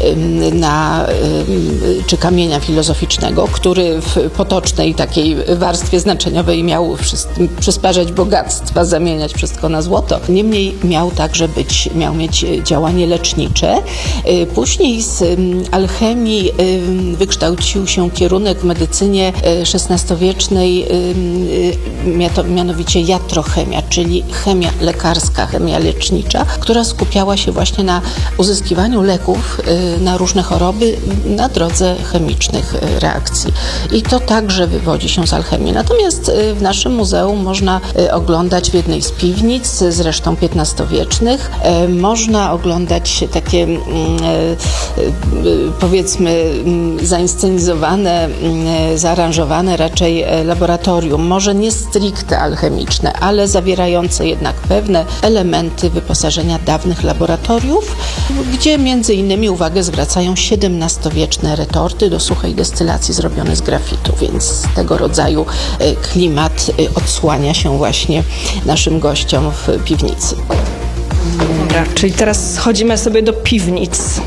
czy kamienia filozoficznego, który w potocznej takiej warstwie znaczeniowej miał przysparzać bogactwa, zamieniać wszystko na złoto. Niemniej miał mieć działanie lecznicze. Później z alchemii wykształcił się kierunek w medycynie XVI-wiecznej, mianowicie jatrochemia, czyli chemia lekarska, chemia lecznicza, która skupiała się właśnie na uzyskiwaniu leków na różne choroby na drodze chemicznych reakcji. I to także wywodzi się z alchemii. Natomiast w naszym muzeum można oglądać w jednej z piwnic, zresztą XV-wiecznych, można oglądać takie powiedzmy zainscenizowane, zaaranżowane raczej laboratorium, może nie stricte alchemiczne, ale zawierające jednak pewne elementy wyposażenia dawnych laboratoriów, gdzie między innymi uwagę zwracają XVII-wieczne retorty do suchej destylacji zrobione z grafitu, więc tego rodzaju klimat odsłania się właśnie naszym gościom w piwnicy. Dobra, czyli teraz schodzimy sobie do piwnic.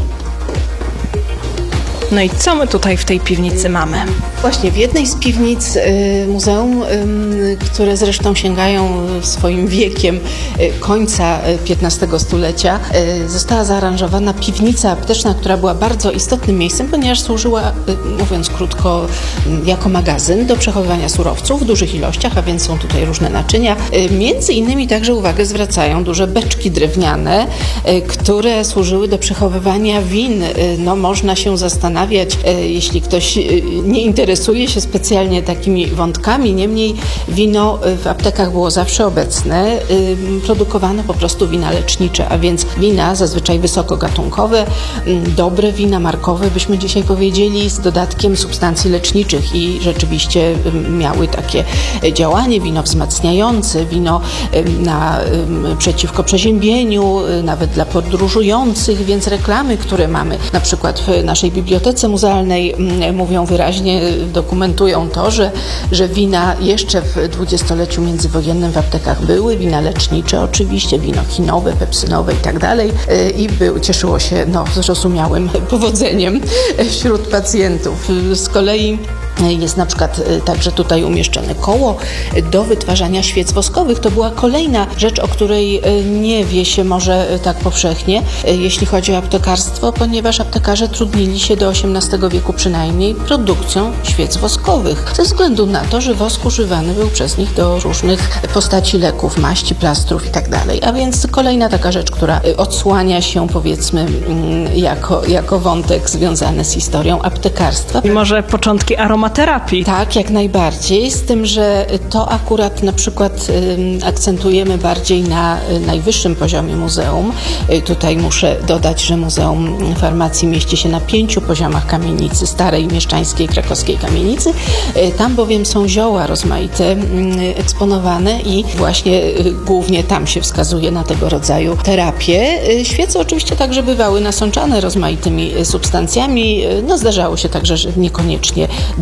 No i co my tutaj w tej piwnicy mamy? Właśnie w jednej z piwnic muzeum, które zresztą sięgają swoim wiekiem końca XV stulecia, została zaaranżowana piwnica apteczna, która była bardzo istotnym miejscem, ponieważ służyła, mówiąc krótko, jako magazyn do przechowywania surowców w dużych ilościach, a więc są tutaj różne naczynia. Między innymi także uwagę zwracają duże beczki drewniane, które służyły do przechowywania win. No, można się zastanawiać, jeśli ktoś nie interesuje się specjalnie takimi wątkami, niemniej wino w aptekach było zawsze obecne. Produkowano po prostu wina lecznicze, a więc wina zazwyczaj wysokogatunkowe, dobre wina markowe, byśmy dzisiaj powiedzieli, z dodatkiem substancji leczniczych i rzeczywiście miały takie działanie, wino wzmacniające, wino przeciwko przeziębieniu, nawet dla podróżujących, więc reklamy, które mamy na przykład w naszej bibliotece muzealnej mówią wyraźnie, dokumentują to, że wina jeszcze w dwudziestoleciu międzywojennym w aptekach były, wina lecznicze oczywiście, wino chinowe, pepsynowe i tak dalej i cieszyło się zrozumiałym powodzeniem wśród pacjentów. Z kolei jest na przykład także tutaj umieszczone koło do wytwarzania świec woskowych. To była kolejna rzecz, o której nie wie się może tak powszechnie, jeśli chodzi o aptekarstwo, ponieważ aptekarze trudnili się do XVIII wieku przynajmniej produkcją świec woskowych, ze względu na to, że wosk używany był przez nich do różnych postaci leków, maści, plastrów i tak dalej. A więc kolejna taka rzecz, która odsłania się powiedzmy jako wątek związany z historią aptekarstwa. I może początki aromaterapii. Tak, jak najbardziej, z tym, że to akurat na przykład akcentujemy bardziej na najwyższym poziomie muzeum. Tutaj muszę dodać, że Muzeum Farmacji mieści się na 5 poziomach kamienicy, starej mieszczańskiej krakowskiej kamienicy. Tam bowiem są zioła rozmaite eksponowane i właśnie głównie tam się wskazuje na tego rodzaju terapię. Świece oczywiście także bywały nasączane rozmaitymi substancjami. Zdarzało się także, że niekoniecznie dobrze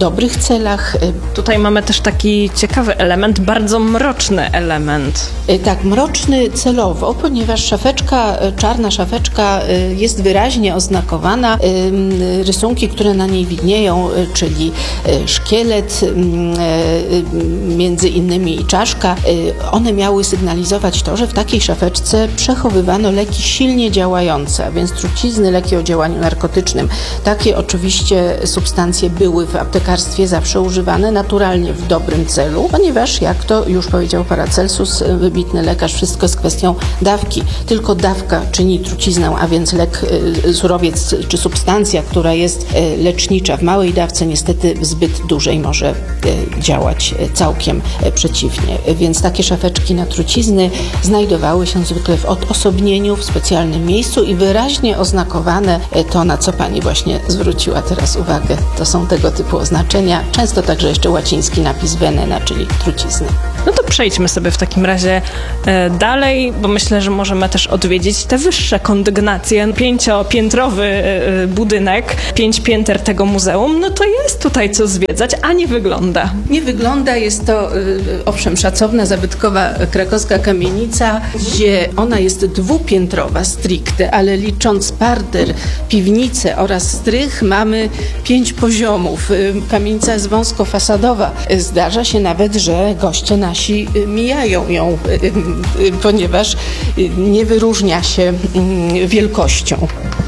dobrych celach. Tutaj mamy też taki ciekawy element, bardzo mroczny element. Tak, mroczny celowo, ponieważ szafeczka, czarna szafeczka jest wyraźnie oznakowana. Rysunki, które na niej widnieją, czyli szkielet, między innymi i czaszka, one miały sygnalizować to, że w takiej szafeczce przechowywano leki silnie działające, a więc trucizny, leki o działaniu narkotycznym. Takie oczywiście substancje były w aptekarstwie zawsze używane naturalnie w dobrym celu, ponieważ, jak to już powiedział Paracelsus, wybitny lekarz, wszystko jest kwestią dawki. Tylko dawka czyni truciznę, a więc lek, surowiec czy substancja, która jest lecznicza w małej dawce, niestety w zbyt dużej może działać całkiem przeciwnie. Więc takie szafeczki na trucizny znajdowały się zwykle w odosobnieniu, w specjalnym miejscu i wyraźnie oznakowane, to na co pani właśnie zwróciła teraz uwagę. To są tego typu oznaczenia, często także jeszcze łaciński napis venena, czyli trucizny. No to przejdźmy sobie w takim razie dalej, bo myślę, że możemy też odwiedzić te wyższe kondygnacje. 5-piętrowy budynek, 5 pięter tego muzeum, no to jest tutaj co zwiedzać, a nie wygląda. Nie wygląda, jest to owszem szacowna, zabytkowa krakowska kamienica, gdzie ona jest dwupiętrowa stricte, ale licząc parter, piwnicę oraz strych mamy 5 poziomów. Kamienica jest wąskofasadowa. Zdarza się nawet, że goście nasi mijają ją, ponieważ nie wyróżnia się wielkością.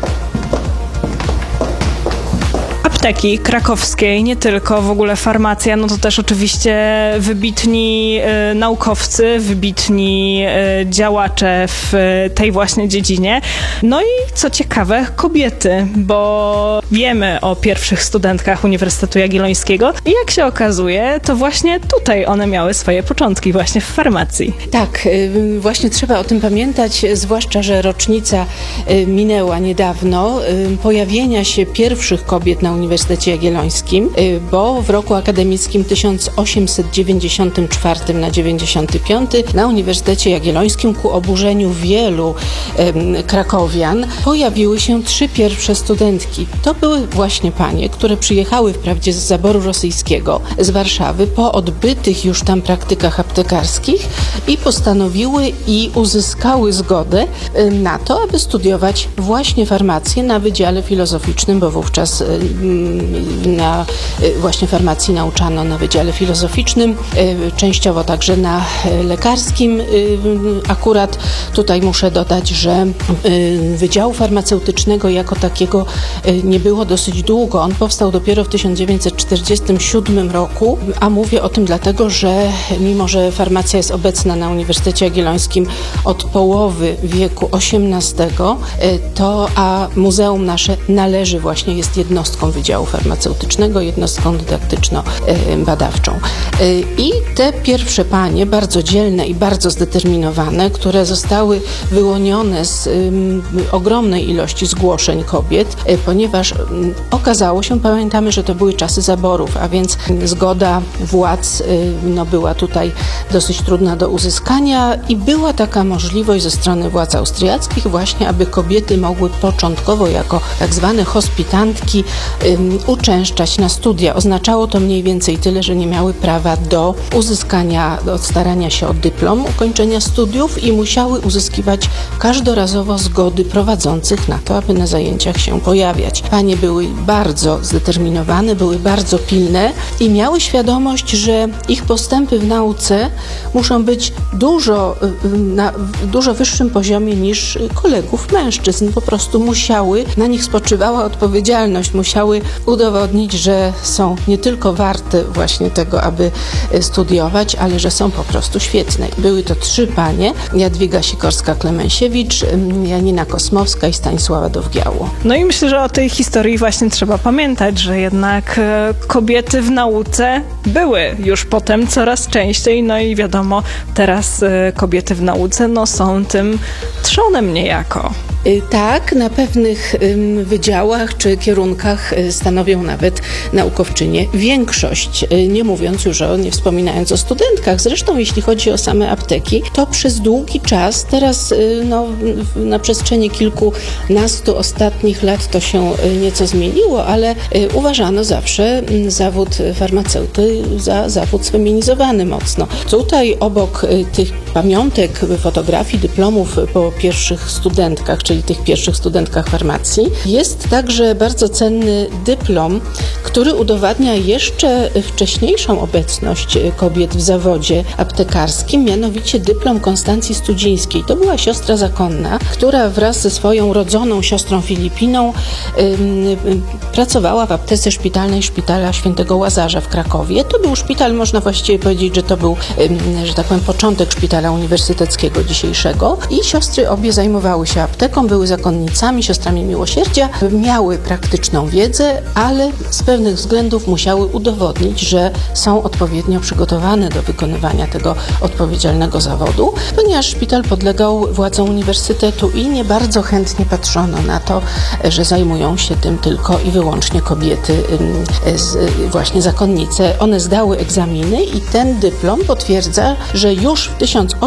Apteki krakowskiej, nie tylko, w ogóle farmacja, no to też oczywiście wybitni naukowcy, wybitni działacze w tej właśnie dziedzinie. No i co ciekawe, kobiety, bo wiemy o pierwszych studentkach Uniwersytetu Jagiellońskiego i jak się okazuje, to właśnie tutaj one miały swoje początki, właśnie w farmacji. Tak, właśnie trzeba o tym pamiętać, zwłaszcza, że rocznica minęła niedawno pojawienia się pierwszych kobiet na Uniwersytecie Jagiellońskim, bo w roku akademickim 1894 na 95 na Uniwersytecie Jagiellońskim ku oburzeniu wielu krakowian pojawiły się 3 pierwsze studentki. To były właśnie panie, które przyjechały wprawdzie z zaboru rosyjskiego, z Warszawy, po odbytych już tam praktykach aptekarskich i postanowiły i uzyskały zgodę na to, aby studiować właśnie farmację na Wydziale Filozoficznym, bo wówczas na właśnie farmacji nauczano na Wydziale Filozoficznym, częściowo także na lekarskim. Akurat tutaj muszę dodać, że Wydziału Farmaceutycznego jako takiego nie było dosyć długo. On powstał dopiero w 1947 roku, a mówię o tym dlatego, że mimo, że farmacja jest obecna na Uniwersytecie Jagiellońskim od połowy wieku XVIII, a muzeum nasze należy właśnie, jest jednostką Wydziału Farmaceutycznego, jednostką dydaktyczno-badawczą. I te pierwsze panie, bardzo dzielne i bardzo zdeterminowane, które zostały wyłonione z ogromnej ilości zgłoszeń kobiet, ponieważ okazało się, pamiętamy, że to były czasy zaborów, a więc zgoda władz była tutaj dosyć trudna do uzyskania i była taka możliwość ze strony władz austriackich właśnie, aby kobiety mogły początkowo jako tak zwane hospitantki uczęszczać na studia. Oznaczało to mniej więcej tyle, że nie miały prawa do uzyskania, do starania się o dyplom, ukończenia studiów i musiały uzyskiwać każdorazowo zgody prowadzących na to, aby na zajęciach się pojawiać. Panie były bardzo zdeterminowane, były bardzo pilne i miały świadomość, że ich postępy w nauce muszą być na dużo wyższym poziomie niż kolegów mężczyzn. Po prostu musiały, na nich spoczywała odpowiedzialność, musiały udowodnić, że są nie tylko warte właśnie tego, aby studiować, ale że są po prostu świetne. Były to 3 panie, Jadwiga Sikorska-Klemensiewicz, Janina Kosmowska i Stanisława Dowgiało. No i myślę, że o tej historii właśnie trzeba pamiętać, że jednak kobiety w nauce były już potem coraz częściej, no i wiadomo, teraz kobiety w nauce są tym trzonem niejako. Tak, na pewnych wydziałach czy kierunkach stanowią nawet naukowczynie większość, nie wspominając o studentkach. Zresztą jeśli chodzi o same apteki, to przez długi czas, teraz na przestrzeni kilkunastu ostatnich lat to się nieco zmieniło, ale uważano zawsze zawód farmaceuty za zawód sfeminizowany mocno. Tutaj obok tych pamiątek, fotografii, dyplomów po pierwszych studentkach, czyli tych pierwszych studentkach farmacji, jest także bardzo cenny dyplom, który udowadnia jeszcze wcześniejszą obecność kobiet w zawodzie aptekarskim, mianowicie dyplom Konstancji Studzińskiej. To była siostra zakonna, która wraz ze swoją rodzoną siostrą Filipiną pracowała w aptece szpitalnej Szpitala Świętego Łazarza w Krakowie. To był szpital, można właściwie powiedzieć, że to był, że tak powiem, początek szpitala uniwersyteckiego dzisiejszego i siostry obie zajmowały się apteką, były zakonnicami, siostrami miłosierdzia, miały praktyczną wiedzę, ale z pewnych względów musiały udowodnić, że są odpowiednio przygotowane do wykonywania tego odpowiedzialnego zawodu, ponieważ szpital podlegał władzom uniwersytetu i nie bardzo chętnie patrzono na to, że zajmują się tym tylko i wyłącznie kobiety, właśnie zakonnice. One zdały egzaminy i ten dyplom potwierdza, że już w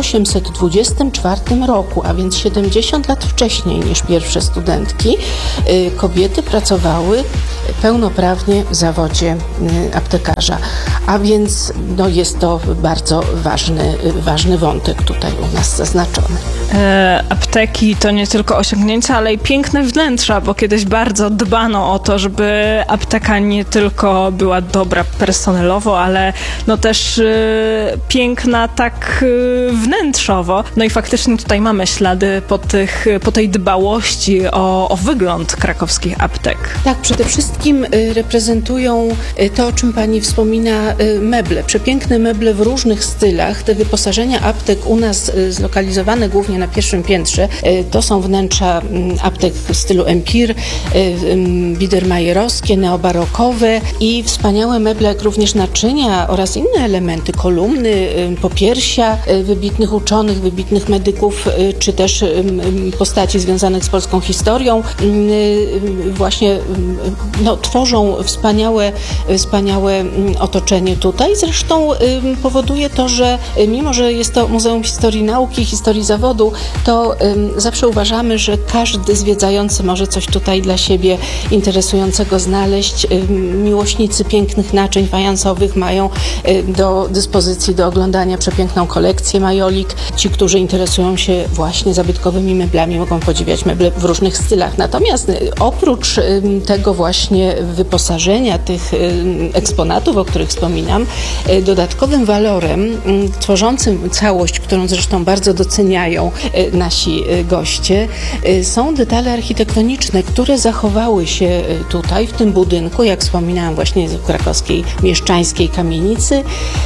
1824 roku, a więc 70 lat wcześniej niż pierwsze studentki, kobiety pracowały pełnoprawnie w zawodzie aptekarza. A więc jest to bardzo ważny wątek tutaj u nas zaznaczony. Apteki to nie tylko osiągnięcia, ale i piękne wnętrza, bo kiedyś bardzo dbano o to, żeby apteka nie tylko była dobra personelowo, ale też piękna tak wnętrzowo. No i faktycznie tutaj mamy ślady po tej dbałości o wygląd krakowskich aptek. Tak, przede wszystkim reprezentują to, o czym pani wspomina, meble. Przepiękne meble w różnych stylach. Te wyposażenia aptek u nas zlokalizowane głównie na pierwszym piętrze, to są wnętrza aptek w stylu empir, biedermajerowskie, neobarokowe i wspaniałe meble, jak również naczynia oraz inne elementy, kolumny, popiersia wybitnych uczonych, wybitnych medyków, czy też postaci związanych z polską historią. Właśnie tworzą wspaniałe otoczenie tutaj. Zresztą powoduje to, że mimo, że jest to Muzeum Historii Nauki i Historii Zawodu, to zawsze uważamy, że każdy zwiedzający może coś tutaj dla siebie interesującego znaleźć. Miłośnicy pięknych naczyń fajansowych mają do dyspozycji do oglądania przepiękną kolekcję majolik. Ci, którzy interesują się właśnie zabytkowymi meblami, mogą podziwiać meble w różnych stylach. Natomiast oprócz tego właśnie wyposażenia, tych eksponatów, o których wspominam, dodatkowym walorem tworzącym całość, którą zresztą bardzo doceniają nasi goście, są detale architektoniczne, które zachowały się tutaj, w tym budynku, jak wspominałam, właśnie w krakowskiej mieszczańskiej kamienicy,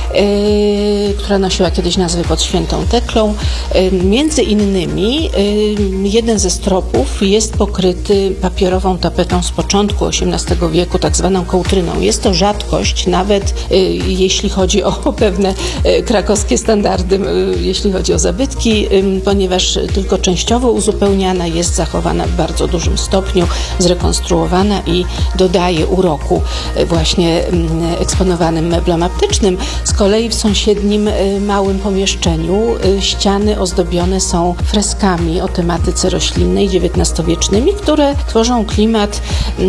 która nosiła kiedyś nazwę pod Świętą Teklą. Między innymi jeden ze stropów jest pokryty papierową tapetą z początku XVIII wieku, tak zwaną kołtryną. Jest to rzadkość, nawet jeśli chodzi o pewne krakowskie standardy, jeśli chodzi o zabytki, ponieważ tylko częściowo uzupełniana, jest zachowana w bardzo dużym stopniu, zrekonstruowana i dodaje uroku właśnie eksponowanym meblom aptecznym. Z kolei w sąsiednim małym pomieszczeniu ściany ozdobione są freskami o tematyce roślinnej, XIX-wiecznymi, które tworzą klimat,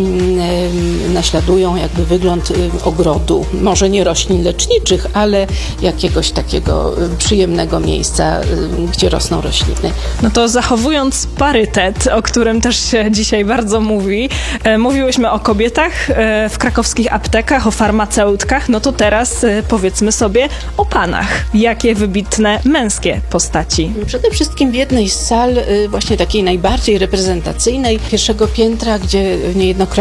naśladują jakby wygląd ogrodu, może nie roślin leczniczych, ale jakiegoś takiego przyjemnego miejsca, gdzie rosną rośliny. No to zachowując parytet, o którym też się dzisiaj bardzo mówi, mówiłyśmy o kobietach w krakowskich aptekach, o farmaceutkach, no to teraz powiedzmy sobie o panach. Jakie wybitne męskie postaci? Przede wszystkim w jednej z sal, właśnie takiej najbardziej reprezentacyjnej, pierwszego piętra, gdzie niejednokrotnie odbywały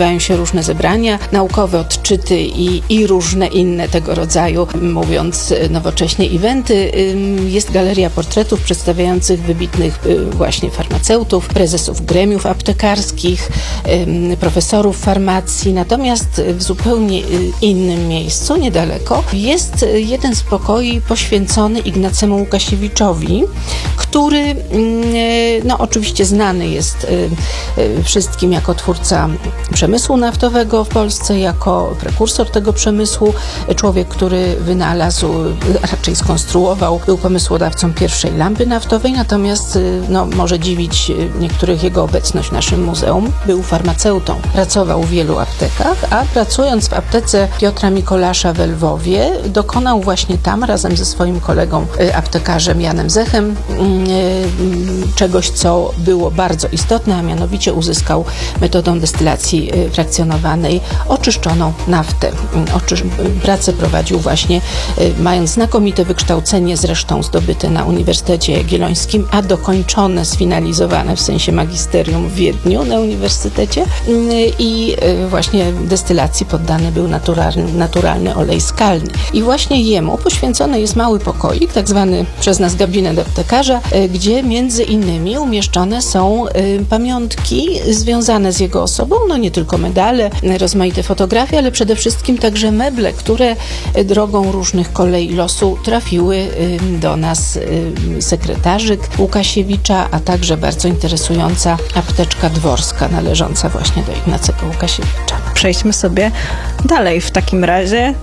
odbywają się różne zebrania, naukowe odczyty i różne inne tego rodzaju, mówiąc nowocześnie, eventy. Jest galeria portretów przedstawiających wybitnych właśnie farmaceutów, prezesów gremiów aptekarskich, profesorów farmacji. Natomiast w zupełnie innym miejscu, niedaleko, jest jeden z pokoi poświęcony Ignacemu Łukasiewiczowi, który oczywiście znany jest wszystkim jako twórca przemysłu naftowego w Polsce, jako prekursor tego przemysłu, człowiek, który wynalazł, raczej skonstruował, był pomysłodawcą pierwszej lampy naftowej, natomiast może dziwić niektórych jego obecność w naszym muzeum. Był farmaceutą, pracował w wielu aptekach, a pracując w aptece Piotra Mikolasza w Lwowie, dokonał właśnie tam razem ze swoim kolegą aptekarzem Janem Zechem czegoś, co było bardzo istotne, a mianowicie uzyskał metodą destylacji frakcjonowanej oczyszczoną naftę. Pracę prowadził właśnie, mając znakomite wykształcenie, zresztą zdobyte na Uniwersytecie Jagiellońskim, a dokończone, sfinalizowane w sensie magisterium w Wiedniu na uniwersytecie, i właśnie destylacji poddany był naturalny olej skalny. I właśnie jemu poświęcony jest mały pokoik, tak zwany przez nas gabinet aptekarza, gdzie między innymi umieszczone są pamiątki związane z jego osobą, nie tylko medale, rozmaite fotografie, ale przede wszystkim także meble, które drogą różnych kolei losu trafiły do nas, sekretarzyk Łukasiewicza, a także bardzo interesująca apteczka dworska należąca właśnie do Ignacego Łukasiewicza. Przejdźmy sobie dalej w takim razie.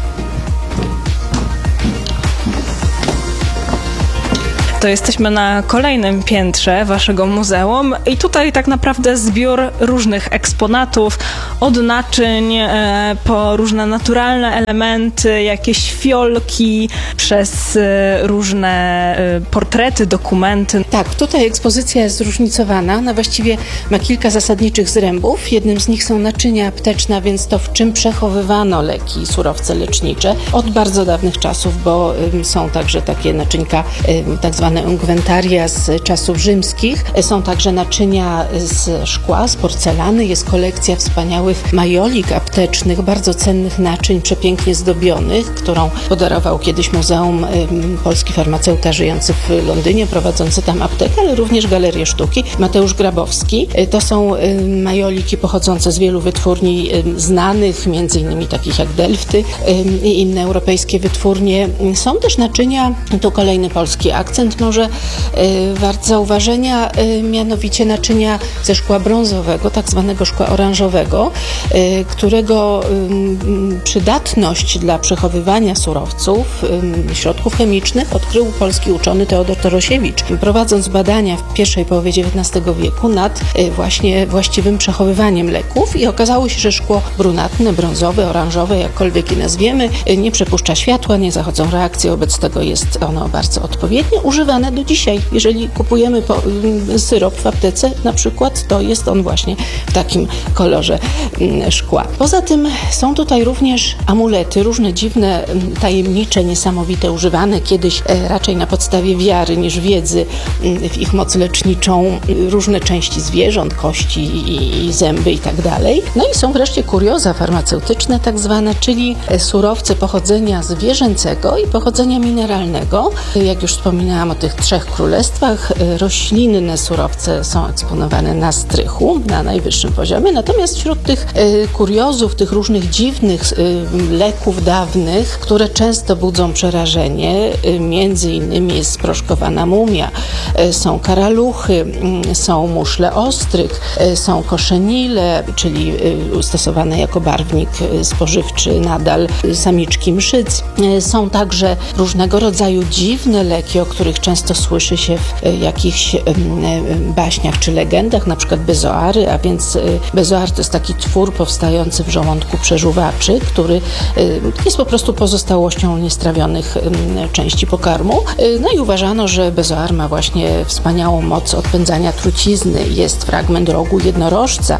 To jesteśmy na kolejnym piętrze waszego muzeum i tutaj tak naprawdę zbiór różnych eksponatów, od naczyń po różne naturalne elementy, jakieś fiolki, przez różne portrety, dokumenty. Tak, tutaj ekspozycja jest zróżnicowana. Ona właściwie ma kilka zasadniczych zrębów. Jednym z nich są naczynia apteczne, więc to, w czym przechowywano leki i surowce lecznicze od bardzo dawnych czasów, bo są także takie naczynka, tak zwane ungwentaria z czasów rzymskich. Są także naczynia z szkła, z porcelany. Jest kolekcja wspaniałych majolik aptecznych, bardzo cennych naczyń, przepięknie zdobionych, którą podarował kiedyś Muzeum Polski farmaceuta żyjący w Londynie, prowadzący tam aptekę, ale również Galerię Sztuki. Mateusz Grabowski. To są majoliki pochodzące z wielu wytwórni znanych, między innymi takich jak Delfty i inne europejskie wytwórnie. Są też naczynia, tu kolejny polski akcent może wart zauważenia, mianowicie naczynia ze szkła brązowego, tak zwanego szkła oranżowego, którego przydatność dla przechowywania surowców, środków chemicznych odkrył polski uczony Teodor Torosiewicz, prowadząc badania w pierwszej połowie XIX wieku nad właśnie właściwym przechowywaniem leków i okazało się, że szkło brunatne, brązowe, oranżowe, jakkolwiek je nazwiemy, nie przepuszcza światła, nie zachodzą reakcje, wobec tego jest ono bardzo odpowiednie, używane do dzisiaj. Jeżeli kupujemy syrop w aptece na przykład, to jest on właśnie w takim kolorze szkła. Poza tym są tutaj również amulety, różne dziwne, tajemnicze, niesamowite, używane kiedyś raczej na podstawie wiary niż wiedzy w ich moc leczniczą, różne części zwierząt, kości i zęby i tak dalej. No i są wreszcie kurioza farmaceutyczne tak zwane, czyli surowce pochodzenia zwierzęcego i pochodzenia mineralnego. Jak już wspominałam o tych 3 królestwach, roślinne surowce są eksponowane na strychu, na najwyższym poziomie, natomiast wśród tych kuriozów, tych różnych dziwnych leków dawnych, które często budzą przerażenie, między innymi jest sproszkowana mumia, są karaluchy, są muszle ostrych, są koszenile, czyli stosowane jako barwnik spożywczy nadal samiczki mszyc. Są także różnego rodzaju dziwne leki, o których często słyszy się w jakichś baśniach czy legendach, na przykład bezoary, a więc bezoar to jest taki twór powstający w żołądku przeżuwaczy, który jest po prostu pozostałością niestrawionych części pokarmu. No i uważano, że bezoar ma właśnie wspaniałą moc odpędzania trucizny. Jest fragment rogu jednorożca,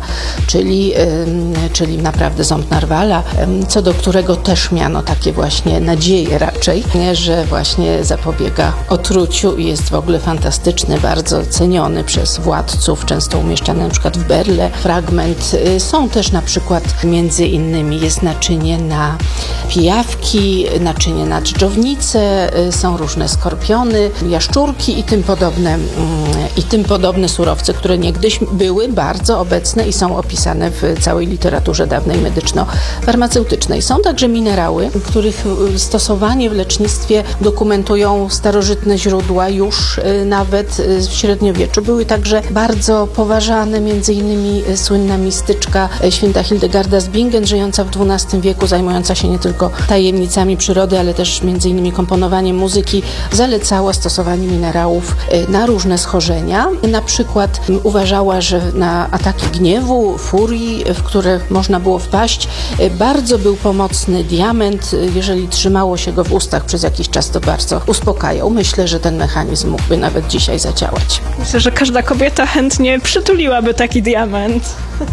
czyli naprawdę ząb narwala, co do którego też miano takie właśnie nadzieje raczej, że właśnie zapobiega otruciu. życiu i jest w ogóle fantastyczny, bardzo ceniony przez władców, często umieszczany na przykład w berle. Fragment. Są też na przykład między innymi jest naczynie na pijawki, naczynie na dżdżownice, są różne skorpiony, jaszczurki i tym podobne surowce, które niegdyś były bardzo obecne i są opisane w całej literaturze dawnej medyczno-farmaceutycznej. Są także minerały, których stosowanie w lecznictwie dokumentują starożytne źródła już nawet w średniowieczu. Były także bardzo poważane, między innymi słynna mistyczka święta Hildegarda z Bingen, żyjąca w XII wieku, zajmująca się nie tylko tajemnicami przyrody, ale też między innymi komponowaniem muzyki, zalecała stosowanie minerałów na różne schorzenia. Na przykład uważała, że na ataki gniewu, furii, w które można było wpaść, bardzo był pomocny diament. Jeżeli trzymało się go w ustach przez jakiś czas, to bardzo uspokajał. Myślę, że ten mechanizm mógłby nawet dzisiaj zadziałać. Myślę, że każda kobieta chętnie przytuliłaby taki diament.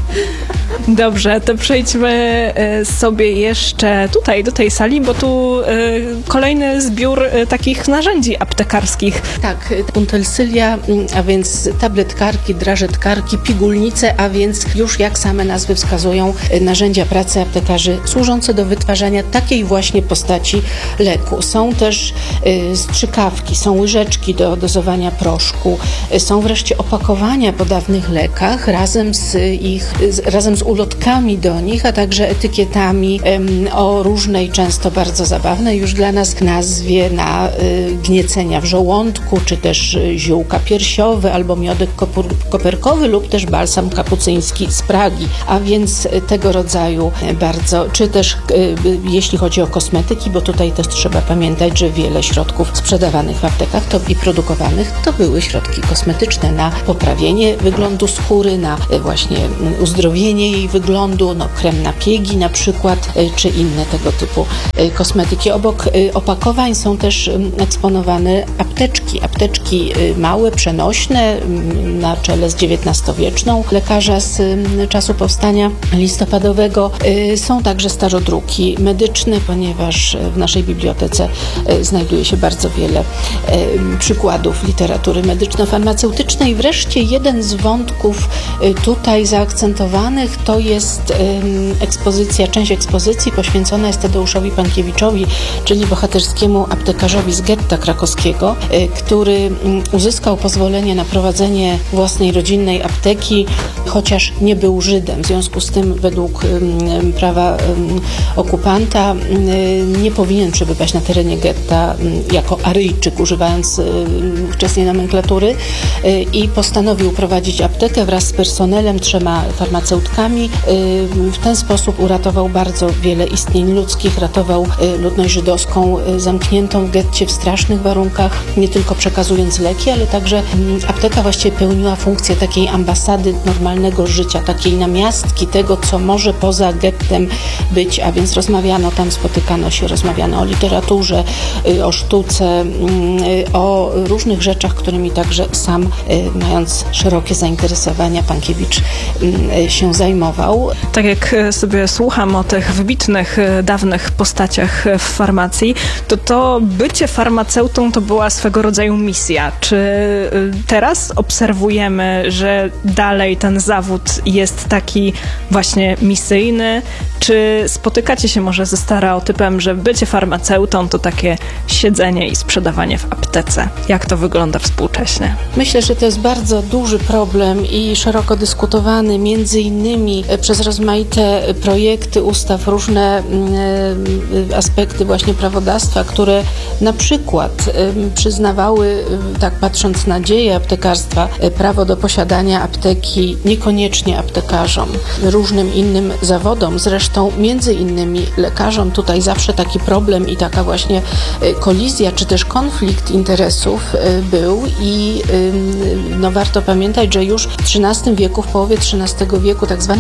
Dobrze, to przejdźmy sobie jeszcze tutaj, do tej sali, bo tu kolejny zbiór takich narzędzi aptekarskich. Tak, utensylia, a więc tabletkarki, drażetkarki, pigułnice, a więc już jak same nazwy wskazują, narzędzia pracy aptekarzy służące do wytwarzania takiej właśnie postaci leku. Są też strzykawki, są łyżeczki do dozowania proszku, są wreszcie opakowania po dawnych lekach razem z ulotkami do nich, a także etykietami o różnej, często bardzo zabawnej już dla nas nazwie na gniecenia w żołądku, czy też ziółka piersiowe, albo miodek koperkowy lub też balsam kapucyński z Pragi, a więc tego rodzaju bardzo, czy też jeśli chodzi o kosmetyki, bo tutaj też trzeba pamiętać, że wiele środków sprzedawanych w aptekach i produkowanych to były środki kosmetyczne na poprawienie wyglądu skóry, na właśnie uzdrowienie jej wyglądu, krem na piegi na przykład, czy inne tego typu kosmetyki. Obok opakowań są też eksponowane apteczki małe, przenośne, na czele z XIX-wieczną lekarza z czasu powstania listopadowego. Są także starodruki medyczne, ponieważ w naszej bibliotece znajduje się bardzo wiele przykładów literatury medyczno-farmaceutycznej. Wreszcie jeden z wątków tutaj zaakcentowanych to jest część ekspozycji poświęcona jest Tadeuszowi Pankiewiczowi, czyli bohaterskiemu aptekarzowi z getta krakowskiego, który uzyskał pozwolenie na prowadzenie własnej rodzinnej apteki, chociaż nie był Żydem. W związku z tym według prawa okupanta nie powinien przebywać na terenie getta jako Aryjczyk, używając wczesnej nomenklatury, i postanowił prowadzić aptekę wraz z personelem, 3 farmaceutkami. W ten sposób uratował bardzo wiele istnień ludzkich, ratował ludność żydowską zamkniętą w getcie w strasznych warunkach, nie tylko przekazując leki, ale także apteka właściwie pełniła funkcję takiej ambasady normalnego życia, takiej namiastki tego, co może poza gettem być, a więc rozmawiano o literaturze, o sztuce, o różnych rzeczach, którymi także sam, mając szerokie zainteresowania, Pankiewicz się zajmował. Tak jak sobie słucham o tych wybitnych, dawnych postaciach w farmacji, to bycie farmaceutą to była swego rodzaju misja. Czy teraz obserwujemy, że dalej ten zawód jest taki właśnie misyjny? Czy spotykacie się może ze stereotypem, że bycie farmaceutą to takie siedzenie i sprzedawanie w aptece? Jak to wygląda współcześnie? Myślę, że to jest bardzo duży problem i szeroko dyskutowany, między innymi przez rozmaite projekty ustaw, różne aspekty właśnie prawodawstwa, które na przykład przyznawały, tak patrząc na dzieje aptekarstwa, prawo do posiadania apteki niekoniecznie aptekarzom, różnym innym zawodom, zresztą między innymi lekarzom. Tutaj zawsze taki problem i taka właśnie kolizja, czy też konflikt interesów był i warto pamiętać, że już w XIII wieku, w połowie XIII wieku tak zwane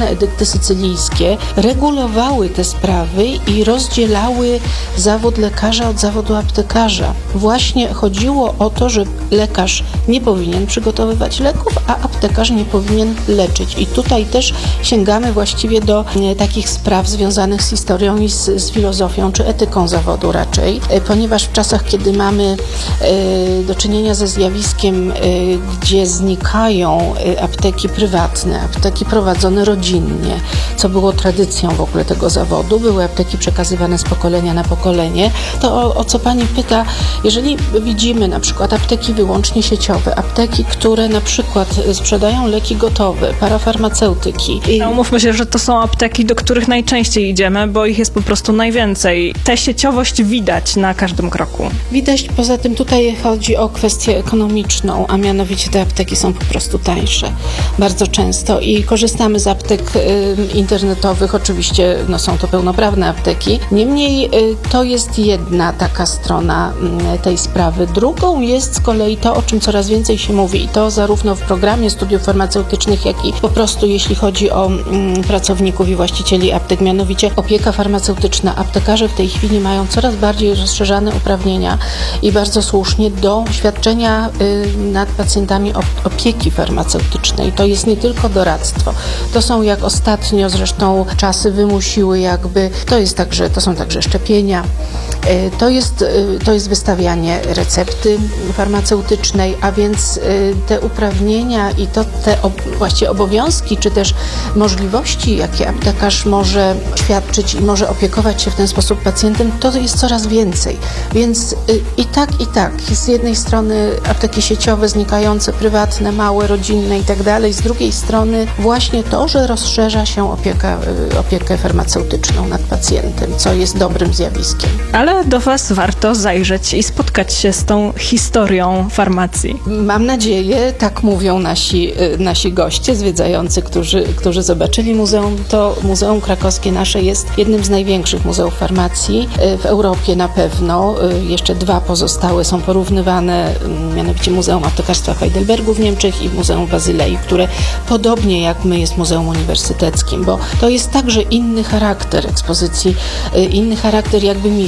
słynne edykty sycylijskie regulowały te sprawy i rozdzielały zawód lekarza od zawodu aptekarza. Właśnie chodziło o to, że lekarz nie powinien przygotowywać leków, a aptekarz nie powinien leczyć. I tutaj też sięgamy właściwie do takich spraw związanych z historią i z filozofią czy etyką zawodu raczej, ponieważ w czasach, kiedy mamy do czynienia ze zjawiskiem, gdzie znikają apteki prywatne, apteki prowadzone rodzinnie, co było tradycją w ogóle tego zawodu, były apteki przekazywane z pokolenia na pokolenie, to o co pani pyta, jeżeli widzimy na przykład apteki wyłącznie sieciowe, apteki, które na przykład sprzedają leki gotowe, parafarmaceutyki. Umówmy się, że to są apteki, do których najczęściej idziemy, bo ich jest po prostu najwięcej. Tę sieciowość widać na każdym kroku. Widać, poza tym tutaj chodzi o kwestię ekonomiczną, a mianowicie te apteki są po prostu tańsze bardzo często i korzystamy z aptek internetowych, oczywiście są to pełnoprawne apteki. Niemniej to jest jedna taka strona tej sprawy. Drugą jest z kolei to, o czym coraz więcej się mówi i to zarówno w programie studiów farmaceutycznych, jak i po prostu jeśli chodzi o pracowników i właścicieli aptek, mianowicie opieka farmaceutyczna. Aptekarze w tej chwili mają coraz bardziej rozszerzane uprawnienia i bardzo słusznie do świadczenia nad pacjentami opieki farmaceutycznej. To jest nie tylko doradztwo. To są, jak ostatnio zresztą czasy wymusiły to są także szczepienia. To jest wystawianie recepty farmaceutycznej, a więc te uprawnienia i właściwie obowiązki, czy też możliwości, jakie aptekarz może świadczyć i może opiekować się w ten sposób pacjentem, to jest coraz więcej. Więc i tak. Z jednej strony apteki sieciowe znikające, prywatne, małe, rodzinne i tak dalej. Z drugiej strony właśnie to, że rozszerza się opiekę farmaceutyczną nad pacjentem, co jest dobrym zjawiskiem. Ale do Was warto zajrzeć i spotkać się z tą historią farmacji. Mam nadzieję, tak mówią nasi goście zwiedzający, którzy zobaczyli muzeum. To Muzeum Krakowskie nasze jest jednym z największych muzeów farmacji w Europie na pewno. Jeszcze dwa pozostałe są porównywane, mianowicie Muzeum Aptekarstwa w Heidelbergu w Niemczech i Muzeum Bazylei, które podobnie jak my jest muzeum uniwersyteckim, bo to jest także inny charakter ekspozycji, inny charakter jakby misji.